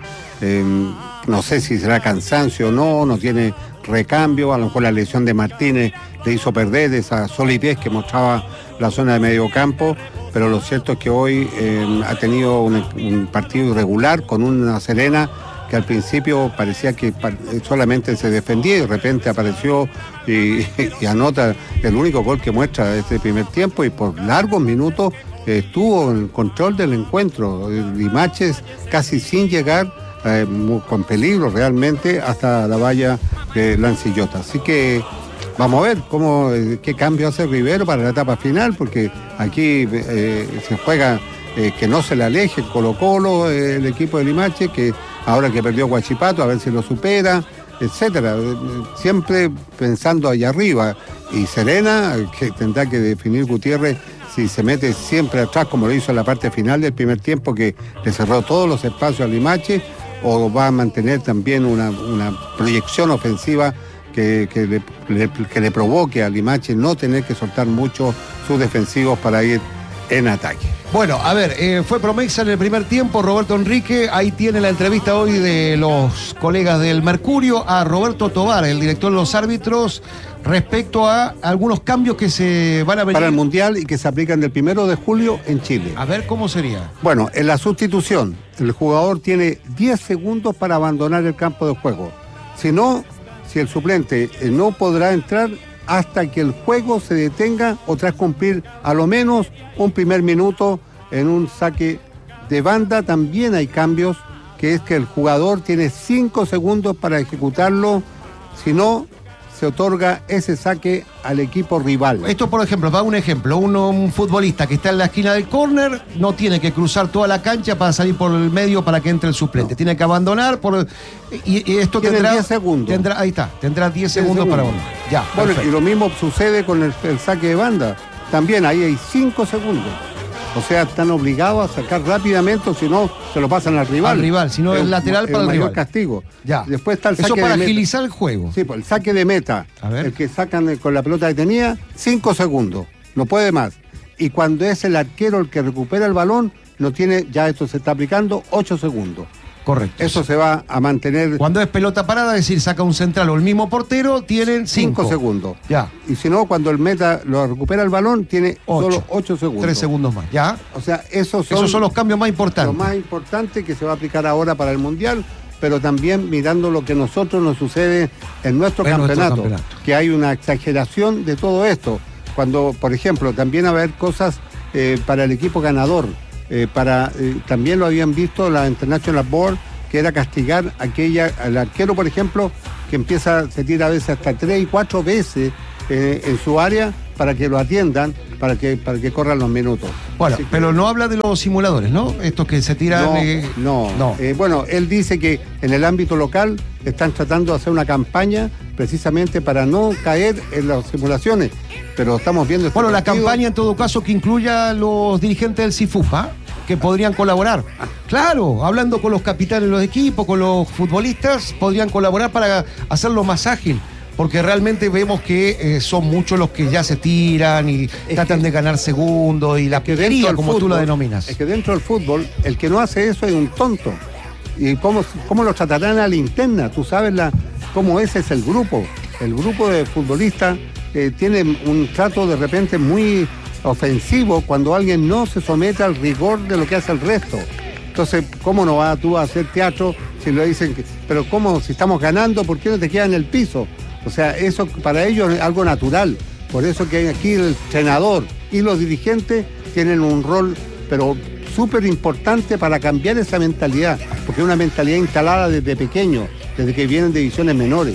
No sé si será cansancio o no tiene recambio. A lo mejor la lesión de Martínez le hizo perder esa solidez que mostraba la zona de medio campo, pero lo cierto es que hoy ha tenido un partido irregular con una Serena que al principio parecía que solamente se defendía, y de repente apareció y anota el único gol que muestra este primer tiempo, y por largos minutos estuvo en control del encuentro. Limaches casi sin llegar, con peligro realmente, hasta la valla de Lancillota. Así que vamos a ver qué cambio hace Rivero para la etapa final, porque aquí se juega que no se le aleje Colo-Colo, el equipo de Limache, que ahora que perdió Huachipato, a ver si lo supera, etcétera. Siempre pensando allá arriba. Y Serena, que tendrá que definir Gutiérrez si se mete siempre atrás, como lo hizo en la parte final del primer tiempo, que le cerró todos los espacios a Limache, o va a mantener también una proyección ofensiva que le provoque a Limache no tener que soltar mucho sus defensivos para ir en ataque. Bueno, a ver, fue promesa en el primer tiempo Roberto Enrique. Ahí tiene la entrevista hoy de los colegas del Mercurio a Roberto Tobar, el director de los árbitros, respecto a algunos cambios que se van a venir para el Mundial y que se aplican del 1 de julio en Chile. A ver cómo sería. Bueno, en la sustitución, el jugador tiene 10 segundos para abandonar el campo de juego. Si el suplente no podrá entrar hasta que el juego se detenga, o tras cumplir a lo menos un primer minuto en un saque de banda. También hay cambios, que es que el jugador tiene 5 segundos para ejecutarlo, si no se otorga ese saque al equipo rival. Esto, por ejemplo, da un ejemplo, un futbolista que está en la esquina del córner no tiene que cruzar toda la cancha para salir por el medio para que entre el suplente. Tiene que abandonar y esto tendrá 10 segundos. Ahí está, tendrá 10 segundos para abandonar. Ya, bueno, perfecto. y lo mismo sucede con el saque de banda. También ahí hay 5 segundos. O sea, están obligados a sacar rápidamente, o si no, se lo pasan al rival. Al rival, si no es lateral para el mayor rival. Castigo. Ya. Después está el saque eso para de agilizar el juego. Sí, pues el saque de meta. El que sacan con la pelota detenida, 5 segundos. No puede más. Y cuando es el arquero el que recupera el balón, no tiene, ya esto se está aplicando, 8 segundos. Correcto. Eso se va a mantener. Cuando es pelota parada, es decir, saca un central o el mismo portero, tienen 5 segundos. Ya. Y si no, cuando el meta lo recupera el balón, tiene solo 8 segundos. 3 segundos más. Ya. O sea, esos son los cambios más importantes. Lo más importante que se va a aplicar ahora para el Mundial, pero también mirando lo que nosotros nos sucede en nuestro campeonato, que hay una exageración de todo esto. Cuando, por ejemplo, también va a haber cosas para el equipo ganador. También lo habían visto la International Board, que era castigar al arquero, por ejemplo, que se tira a veces hasta 3 y 4 veces en su área para que lo atiendan, para que corran los minutos. Bueno, pero no habla de los simuladores, ¿no? Estos que se tiran... No. Bueno, él dice que en el ámbito local están tratando de hacer una campaña precisamente para no caer en las simulaciones, pero estamos viendo... la campaña en todo caso que incluya a los dirigentes del CIFUPA, que podrían colaborar. Claro, hablando con los capitanes de los equipos, con los futbolistas, podrían colaborar para hacerlo más ágil. Porque realmente vemos que son muchos los que ya se tiran y tratan de ganar segundos y la querería, como tú la denominas. Es que dentro del fútbol, el que no hace eso es un tonto. ¿Y cómo lo tratarán a la interna? Tú sabes cómo ese es el grupo. El grupo de futbolistas tiene un trato de repente muy ofensivo cuando alguien no se somete al rigor de lo que hace el resto. Entonces, ¿cómo no vas tú a hacer teatro si le dicen pero cómo, si estamos ganando, ¿por qué no te quedas en el piso? O sea, eso para ellos es algo natural. Por eso que aquí el entrenador y los dirigentes tienen un rol, pero súper importante para cambiar esa mentalidad, porque es una mentalidad instalada desde pequeño, desde que vienen de divisiones menores.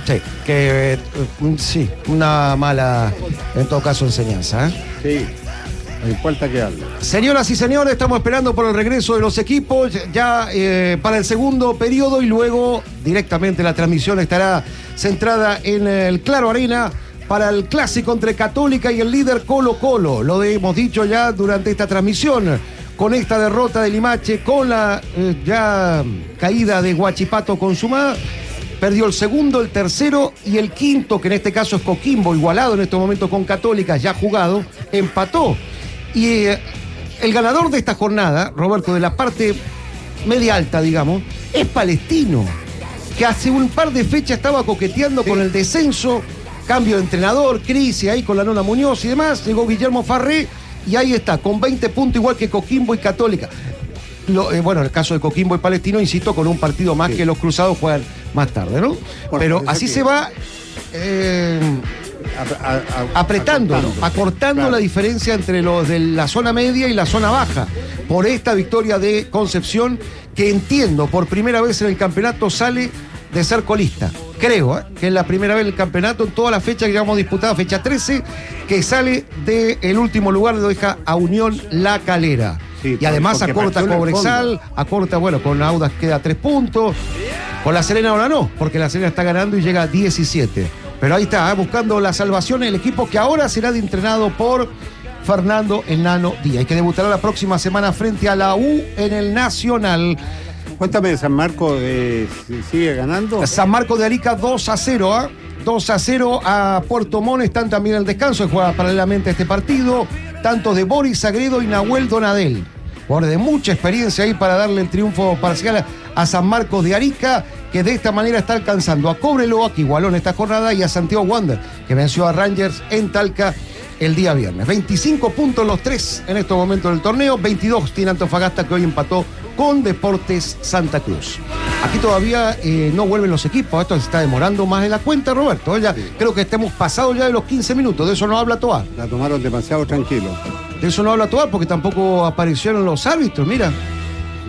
Sí, una mala, en todo caso, enseñanza. Sí. Hay falta que hable. Señoras y señores, estamos esperando por el regreso de los equipos ya para el segundo periodo y luego directamente la transmisión estará centrada en el Claro Arena para el clásico entre Católica y el líder Colo-Colo. Lo hemos dicho ya durante esta transmisión. Con esta derrota de Limache, con la ya caída de Huachipato consumada, perdió el segundo, el tercero y el quinto, que en este caso es Coquimbo, igualado en este momento con Católica, ya jugado, empató. Y el ganador de esta jornada, Roberto, de la parte media alta, digamos, es Palestino, que hace un par de fechas estaba coqueteando con el descenso, cambio de entrenador, crisis ahí con la Nona Muñoz y demás, llegó Guillermo Farré y ahí está, con 20 puntos igual que Coquimbo y Católica. En el caso de Coquimbo y Palestino, insisto, con un partido más que los cruzados juegan más tarde, ¿no? Pero así se va... acortando la diferencia entre los de la zona media y la zona baja por esta victoria de Concepción, que entiendo por primera vez en el campeonato sale de ser colista, creo que es la primera vez en el campeonato en toda la fecha que hemos disputado, fecha 13, que sale del último lugar, lo deja a Unión La Calera. Sí, y además acorta Cobresal, acorta, con Audax queda 3 puntos, con La Serena ahora no, porque La Serena está ganando y llega a 17. Pero ahí está, buscando la salvación el equipo que ahora será entrenado por Fernando Enano Díaz, que debutará la próxima semana frente a la U en el Nacional. Cuéntame, San Marcos sigue ganando. San Marcos de Arica 2-0, 2-0 a Puerto Montt, están también en el descanso, juega paralelamente a este partido, tanto de Boris Sagredo y Nahuel Donadel. Jugadores de mucha experiencia ahí para darle el triunfo parcial a San Marcos de Arica, que de esta manera está alcanzando a Cobreloa, que igualó en esta jornada, y a Santiago Wander, que venció a Rangers en Talca el día viernes. 25 puntos los 3 en estos momentos del torneo, 22 tiene Antofagasta, que hoy empató con Deportes Santa Cruz. Aquí todavía no vuelven los equipos, esto se está demorando más de la cuenta, Roberto. Ya creo que estemos pasados ya de los 15 minutos, de eso no habla Toar. La tomaron demasiado tranquilo. De eso no habla Toar porque tampoco aparecieron los árbitros, mira.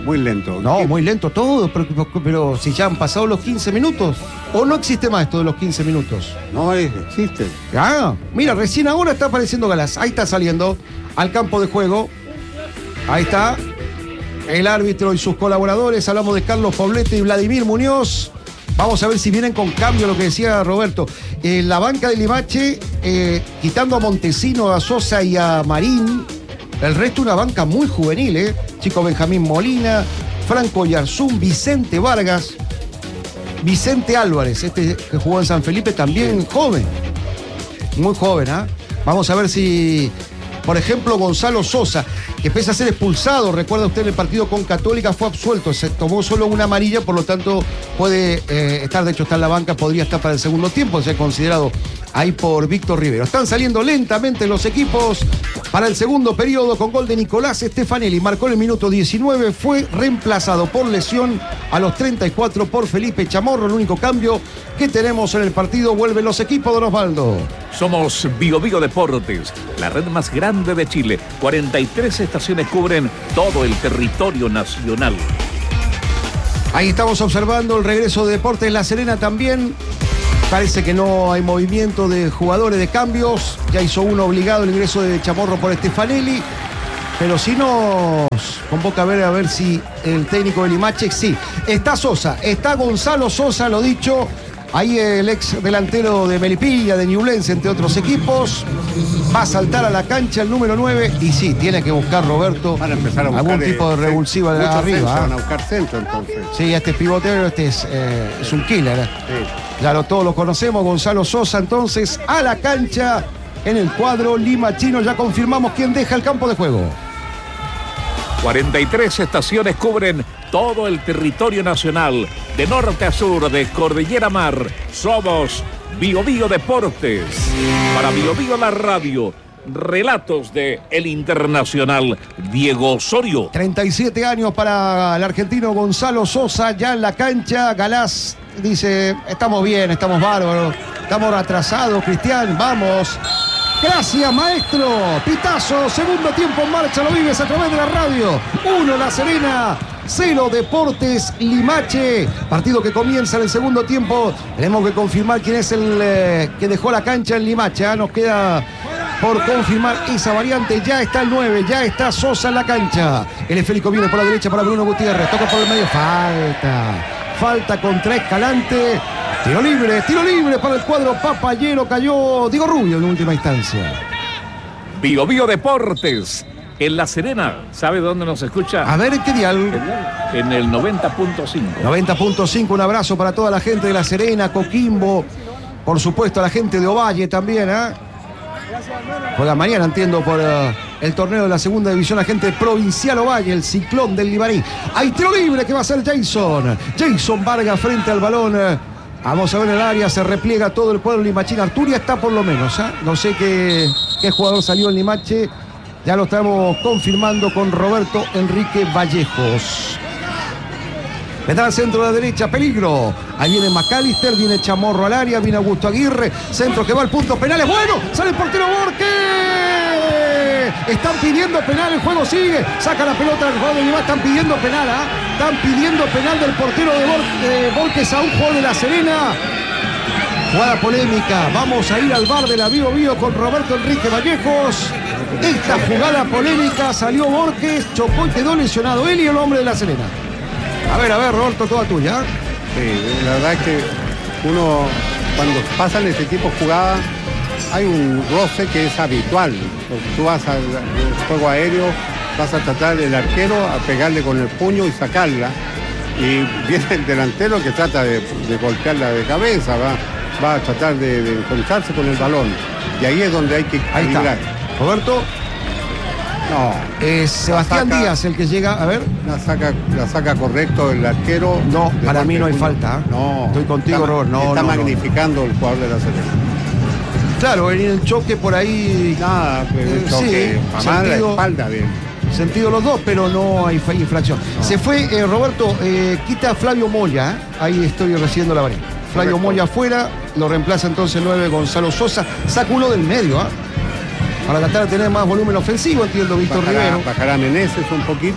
Muy lento. No, muy lento todo, pero si ya han pasado los 15 minutos. ¿O no existe más esto de los 15 minutos? No, existe. Ah, mira, recién ahora está apareciendo Galás. Ahí está saliendo al campo de juego. Ahí está el árbitro y sus colaboradores. Hablamos de Carlos Poblete y Vladimir Muñoz. Vamos a ver si vienen con cambio, lo que decía Roberto. La banca de Limache, quitando a Montesino, a Sosa y a Marín. El resto una banca muy juvenil, Chico Benjamín Molina, Franco Yarzún, Vicente Vargas, Vicente Álvarez, este que jugó en San Felipe, también joven. Muy joven, ¿ah? Vamos a ver si, por ejemplo, Gonzalo Sosa, que pese a ser expulsado, recuerda usted, en el partido con Católica, fue absuelto, se tomó solo una amarilla, por lo tanto puede estar, de hecho está en la banca, podría estar para el segundo tiempo, se ha considerado ahí por Víctor Rivero. Están saliendo lentamente los equipos para el segundo periodo con gol de Nicolás Stefanelli. Marcó en el minuto 19, fue reemplazado por lesión a los 34 por Felipe Chamorro. El único cambio que tenemos en el partido, vuelven los equipos, don Osvaldo. Somos Bio Bio Deportes, la red más grande de Chile. 43 estaciones cubren todo el territorio nacional. Ahí estamos observando el regreso de Deportes La Serena también. Parece que no hay movimiento de jugadores, de cambios. Ya hizo uno obligado el ingreso de Chamorro por Stefanelli. Pero si nos convoca a ver si el técnico de Limache, sí. Está Sosa, está Gonzalo Sosa, lo dicho. Ahí el ex delantero de Melipilla, de Ñublense, entre otros equipos. Va a saltar a la cancha el número 9. Y sí, tiene que buscar Roberto van a empezar a buscar algún tipo de revulsiva de arriba. Van a buscar centro, entonces. Sí, este pivotero, es un killer. Sí. Claro, todos lo conocemos. Gonzalo Sosa, entonces, a la cancha en el cuadro limachino. Ya confirmamos quién deja el campo de juego. 43 estaciones cubren todo el territorio nacional, de norte a sur, de cordillera a mar. Somos Bio Bio Deportes. Para Bio Bio la radio, relatos de el internacional Diego Osorio. 37 años para el argentino Gonzalo Sosa, ya en la cancha. Galás dice, estamos bien, estamos bárbaros, estamos atrasados, Cristian, vamos. Gracias, maestro. Pitazo, segundo tiempo en marcha, lo vives a través de la radio. 1 La Serena, 0 Deportes Limache. Partido que comienza en el segundo tiempo. Tenemos que confirmar quién es el que dejó la cancha en Limache. Nos queda por confirmar esa variante. Ya está el 9, ya está Sosa en la cancha. El esférico viene por la derecha para Bruno Gutiérrez. Toca por el medio, falta contra Escalante. Tiro libre para el cuadro papayero. Cayó Diego Rubio en última instancia. Bio Bio Deportes en La Serena. ¿Sabe dónde nos escucha? A ver, ¿en qué dial? En el 90.5. 90.5, un abrazo para toda la gente de La Serena, Coquimbo, por supuesto a la gente de Ovalle también, Juega mañana, entiendo, por el torneo de la segunda división, la gente de Provincial Ovalle, el Ciclón del Libarí. Hay tiro libre que va a ser Jason Vargas frente al balón. Vamos a ver el área, se repliega todo el cuadro limachín. Arturia está por lo menos, No sé qué jugador salió en Limache. Ya lo estamos confirmando con Roberto Enrique Vallejos. Vendrá al centro de la derecha, peligro. Ahí viene McAllister, viene Chamorro al área, viene Augusto Aguirre. Centro que va al punto penal, es bueno. Sale el portero Borges. Están pidiendo penal, el juego sigue. Saca la pelota del jugador de Limache, están pidiendo penal, Están pidiendo penal del portero de Borges a un jugador de La Serena. Jugada polémica. Vamos a ir al bar de la Bio Bio con Roberto Enrique Vallejos. Esta jugada polémica, salió Borges, chocó y quedó lesionado él y el hombre de La Serena. A ver, Roberto, toda tuya. Sí, la verdad es que uno, cuando pasan este tipo de jugadas, hay un roce que es habitual. Tú vas al juego aéreo, vas a tratar el arquero a pegarle con el puño y sacarla. Y viene el delantero que trata de golpearla de cabeza, va a tratar de encontrarse con el balón. Y ahí es donde hay que equilibrar. Roberto. No. Es Sebastián Díaz el que llega, a ver. La saca correcto el arquero. No, para mí no hay falta. No. Estoy contigo, Robert. Está magnificando el jugador de La Serena. Claro, en el choque por ahí. Nada, el choque. Sí, la espalda bien. Sentido los dos, pero no hay infracción. No. Se fue, Roberto, quita a Flavio Moya. Ahí estoy recibiendo la varilla. Flavio Moya afuera, lo reemplaza entonces el 9 Gonzalo Sosa. Saca uno del medio, para tratar de tener más volumen ofensivo, entiendo, Víctor Rivero. Bajará Meneses un poquito.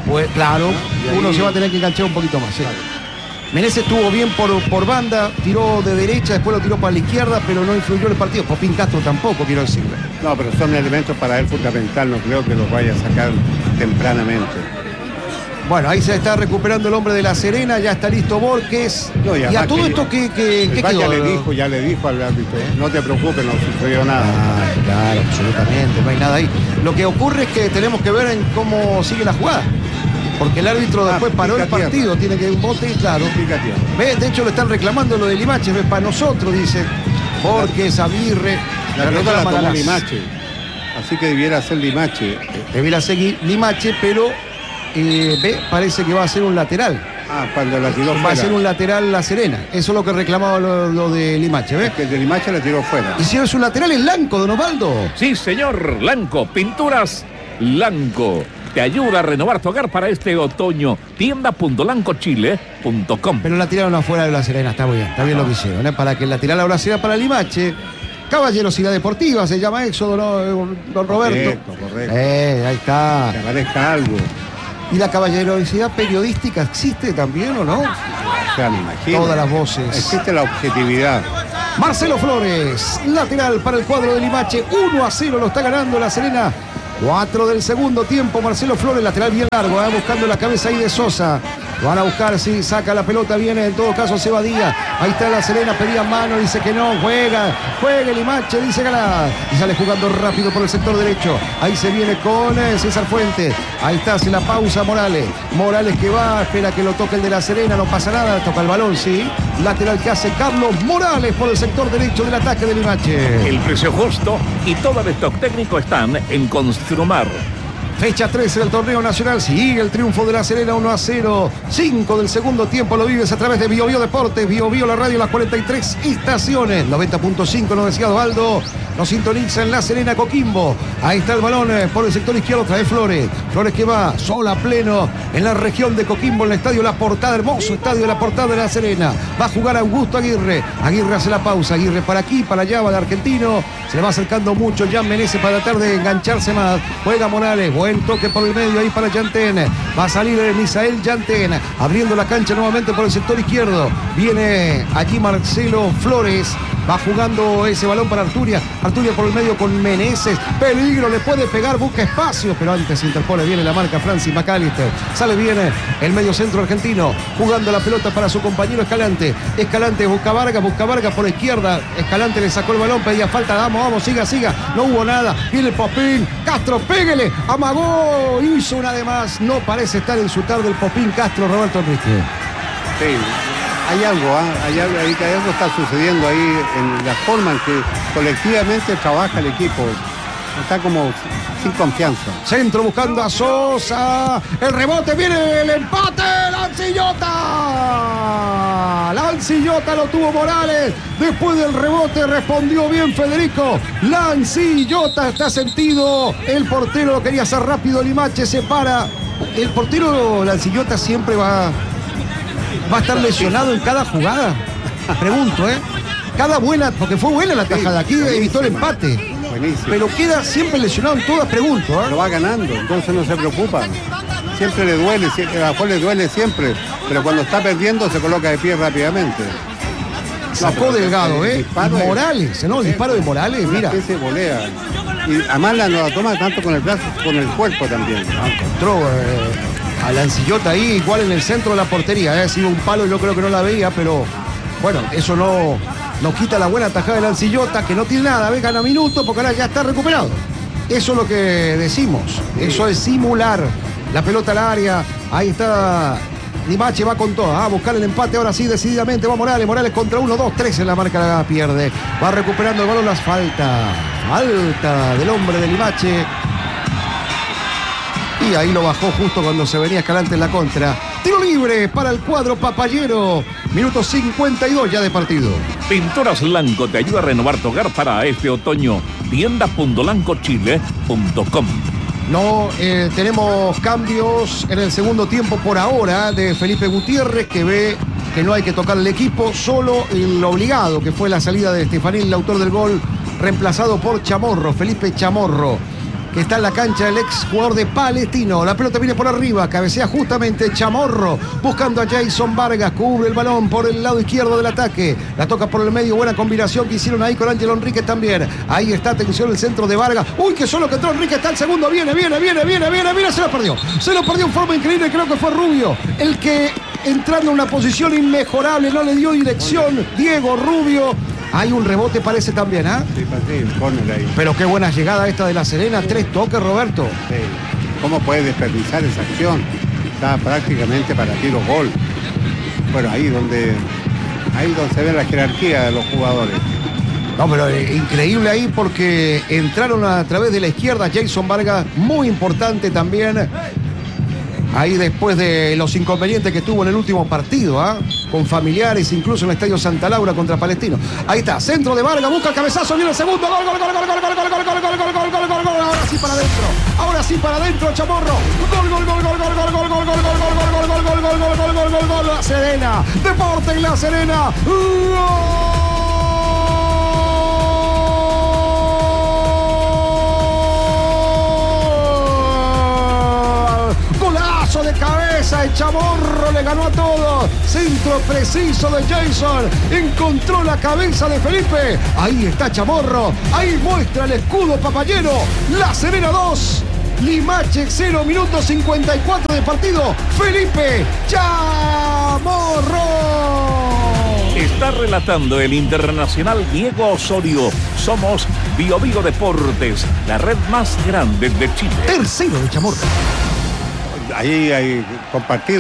Pues claro, uno se va a tener que enganchar un poquito más. ¿Sí? Meneses estuvo bien por banda, tiró de derecha, después lo tiró para la izquierda, pero no influyó en el partido. Popín Castro tampoco, quiero decirle. No, pero son elementos para él fundamental, no creo que los vaya a sacar tempranamente. Bueno, ahí se está recuperando el hombre de La Serena, ya está listo Borges. No, y a todo esto, ¿qué quedó? Ya le dijo al árbitro, no te preocupes, no sucedió nada. Claro, absolutamente, no hay nada ahí. Lo que ocurre es que tenemos que ver en cómo sigue la jugada. Porque el árbitro después paró el partido, tiene que un bote, claro. ¿Ves? De hecho, le están reclamando lo de Limache, ¿ves? Para nosotros, dice Borges, Aguirre. La pelota la tomó Limache. Así que debiera ser Limache. Debiera seguir Limache, pero parece que va a ser un lateral. Cuando la tiró fuera. Va a ser un lateral La Serena. Eso es lo que reclamaba lo de Limache, ¿ves? Que el de Limache la tiró fuera. Y si es un lateral, es Lanco, don Osvaldo. Sí, señor, Lanco, Pinturas Lanco. Te ayuda a renovar tu hogar para este otoño. Tienda.lancochile.com. Pero la tiraron afuera de La Serena, está bien lo que hicieron, ¿eh? Para que la tirara ahora sea para Limache. Caballerosidad Deportiva, se llama Éxodo, don Roberto. Correcto. Ahí está. Que aparezca algo. ¿Y la caballerosidad periodística existe también o no? O sea, me imagino. Todas las voces. Existe la objetividad. Marcelo Flores, lateral para el cuadro de Limache. 1-0 lo está ganando La Serena. 4 del segundo tiempo, Marcelo Flores, lateral bien largo, buscando la cabeza ahí de Sosa. Lo van a buscar, sí, saca la pelota, viene en todo caso Seba Díaz. Ahí está La Serena, pedía mano, dice que no, juega Limache, dice Galá. Y sale jugando rápido por el sector derecho. Ahí se viene con César Fuentes. Ahí está, hace la pausa Morales. Morales que va, espera que lo toque el de La Serena, no pasa nada, toca el balón, sí. Lateral que hace Carlos Morales por el sector derecho del ataque de Limache. El precio justo y todo el stock técnico están en Construmar. Fecha 13 del torneo nacional, sigue el triunfo de La Serena 1-0. 5 del segundo tiempo lo vives a través de Bio Bio Deportes, Bio Bio la radio, las 43 estaciones. 90.5, nos decía Osvaldo. Nos sintoniza en La Serena, Coquimbo. Ahí está el balón por el sector izquierdo, trae Flores. Flores que va sola a pleno en la región de Coquimbo, en el estadio La Portada, hermoso estadio La Portada de La Serena. Va a jugar Augusto Aguirre. Aguirre hace la pausa, Aguirre para aquí, para allá, va el argentino. Se le va acercando mucho Jan Meneses para tratar de engancharse más. Juega Morales, buen toque por el medio ahí para Yantén. Va a salir Misael Yantén, abriendo la cancha nuevamente por el sector izquierdo. Viene allí Marcelo Flores. Va jugando ese balón para Arturia. Arturia por el medio con Meneses. Peligro, le puede pegar, busca espacio. Pero antes interpone, viene la marca Francis McAllister. Sale bien el medio centro argentino. Jugando la pelota para su compañero Escalante. Escalante busca Vargas por la izquierda. Escalante le sacó el balón, pedía falta. Vamos, siga. No hubo nada. Viene el Popín. Castro, pégale. Amagó. Hizo una de más. No parece estar en su tarde el Popín Castro, Roberto Enrique. Sí. Hay algo está sucediendo ahí en la forma en que colectivamente trabaja el equipo. Está como sin confianza. Centro buscando a Sosa. El rebote, viene el empate. Lancillota lo tuvo Morales. Después del rebote respondió bien Federico Lancillota. Está sentido. El portero lo quería hacer rápido. Limache se para. El portero Lancillota siempre va a estar lesionado en cada jugada. Pregunto, cada buena, porque fue buena la tajada, aquí evitó el empate. Buenísimo. Pero queda siempre lesionado en todas, pregunto. Lo va ganando, entonces no se preocupa. Siempre le duele, a lo mejor le duele siempre, pero cuando está perdiendo se coloca de pie rápidamente. Sacó Delgado, Morales, ¿no? El disparo de Morales, mira. Se volea. Y además no la toma tanto con el brazo, con el cuerpo también. Encontró a Lancillota ahí, igual en el centro de la portería. Ha sido un palo y yo creo que no la veía, pero bueno, eso no quita la buena tajada de Lancillota, que no tiene nada, gana minutos porque ahora ya está recuperado. Eso es lo que decimos, eso es simular la pelota al área. Ahí está Limache, va con todo, a buscar el empate ahora sí decididamente, va Morales contra 1, 2, 3 en la marca, la pierde. Va recuperando el balón, las falta del hombre de Limache. Y ahí lo bajó justo cuando se venía Escalante en la contra. Tiro libre para el cuadro papayero. Minuto 52 ya de partido. Pinturas Lanco te ayuda a renovar tu hogar para este otoño. Tienda.lancochile.com. No, tenemos cambios en el segundo tiempo por ahora de Felipe Gutiérrez, que ve que no hay que tocar el equipo, solo el obligado, que fue la salida de Estefanil, el autor del gol, reemplazado por Chamorro, Felipe Chamorro. que está en la cancha el ex jugador de Palestino. La pelota viene por arriba, cabecea justamente Chamorro, buscando a Jason Vargas, cubre el balón por el lado izquierdo del ataque. La toca por el medio, buena combinación que hicieron ahí con Ángelo Enríquez también. Ahí está, atención, el centro de Vargas. Uy, que solo que entró Enríquez, está el segundo, viene, se lo perdió. Se lo perdió en forma increíble, creo que fue Rubio, el que entrando en una posición inmejorable, no le dio dirección. Diego Rubio. Hay un rebote, parece también, ¿ah? Sí, ponele ahí. Pero qué buena llegada esta de La Serena. 3 toques, Roberto. Sí. ¿Cómo puede desperdiciar esa acción? Está prácticamente para tiro gol. Bueno, ahí donde se ve la jerarquía de los jugadores. No, pero increíble ahí porque entraron a través de la izquierda Jason Vargas, muy importante también. Ahí después de los inconvenientes que tuvo en el último partido, ¿ah? Con familiares, incluso en el Estadio Santa Laura contra Palestino. Ahí está, centro de Vargas, busca el cabezazo, viene el segundo, gol. Ahora sí para adentro, Chamorro. Gol. La Serena, Deporte en La Serena. De cabeza, el Chamorro le ganó a todos. Centro preciso de Jason. Encontró la cabeza de Felipe. Ahí está Chamorro. Ahí muestra el escudo papayero. La Serena 2. Limache 0, minuto 54 de partido. Felipe Chamorro. Está relatando el internacional Diego Osorio. Somos Bio Bio Deportes, la red más grande de Chile. Tercero de Chamorro. Ahí hay compartido.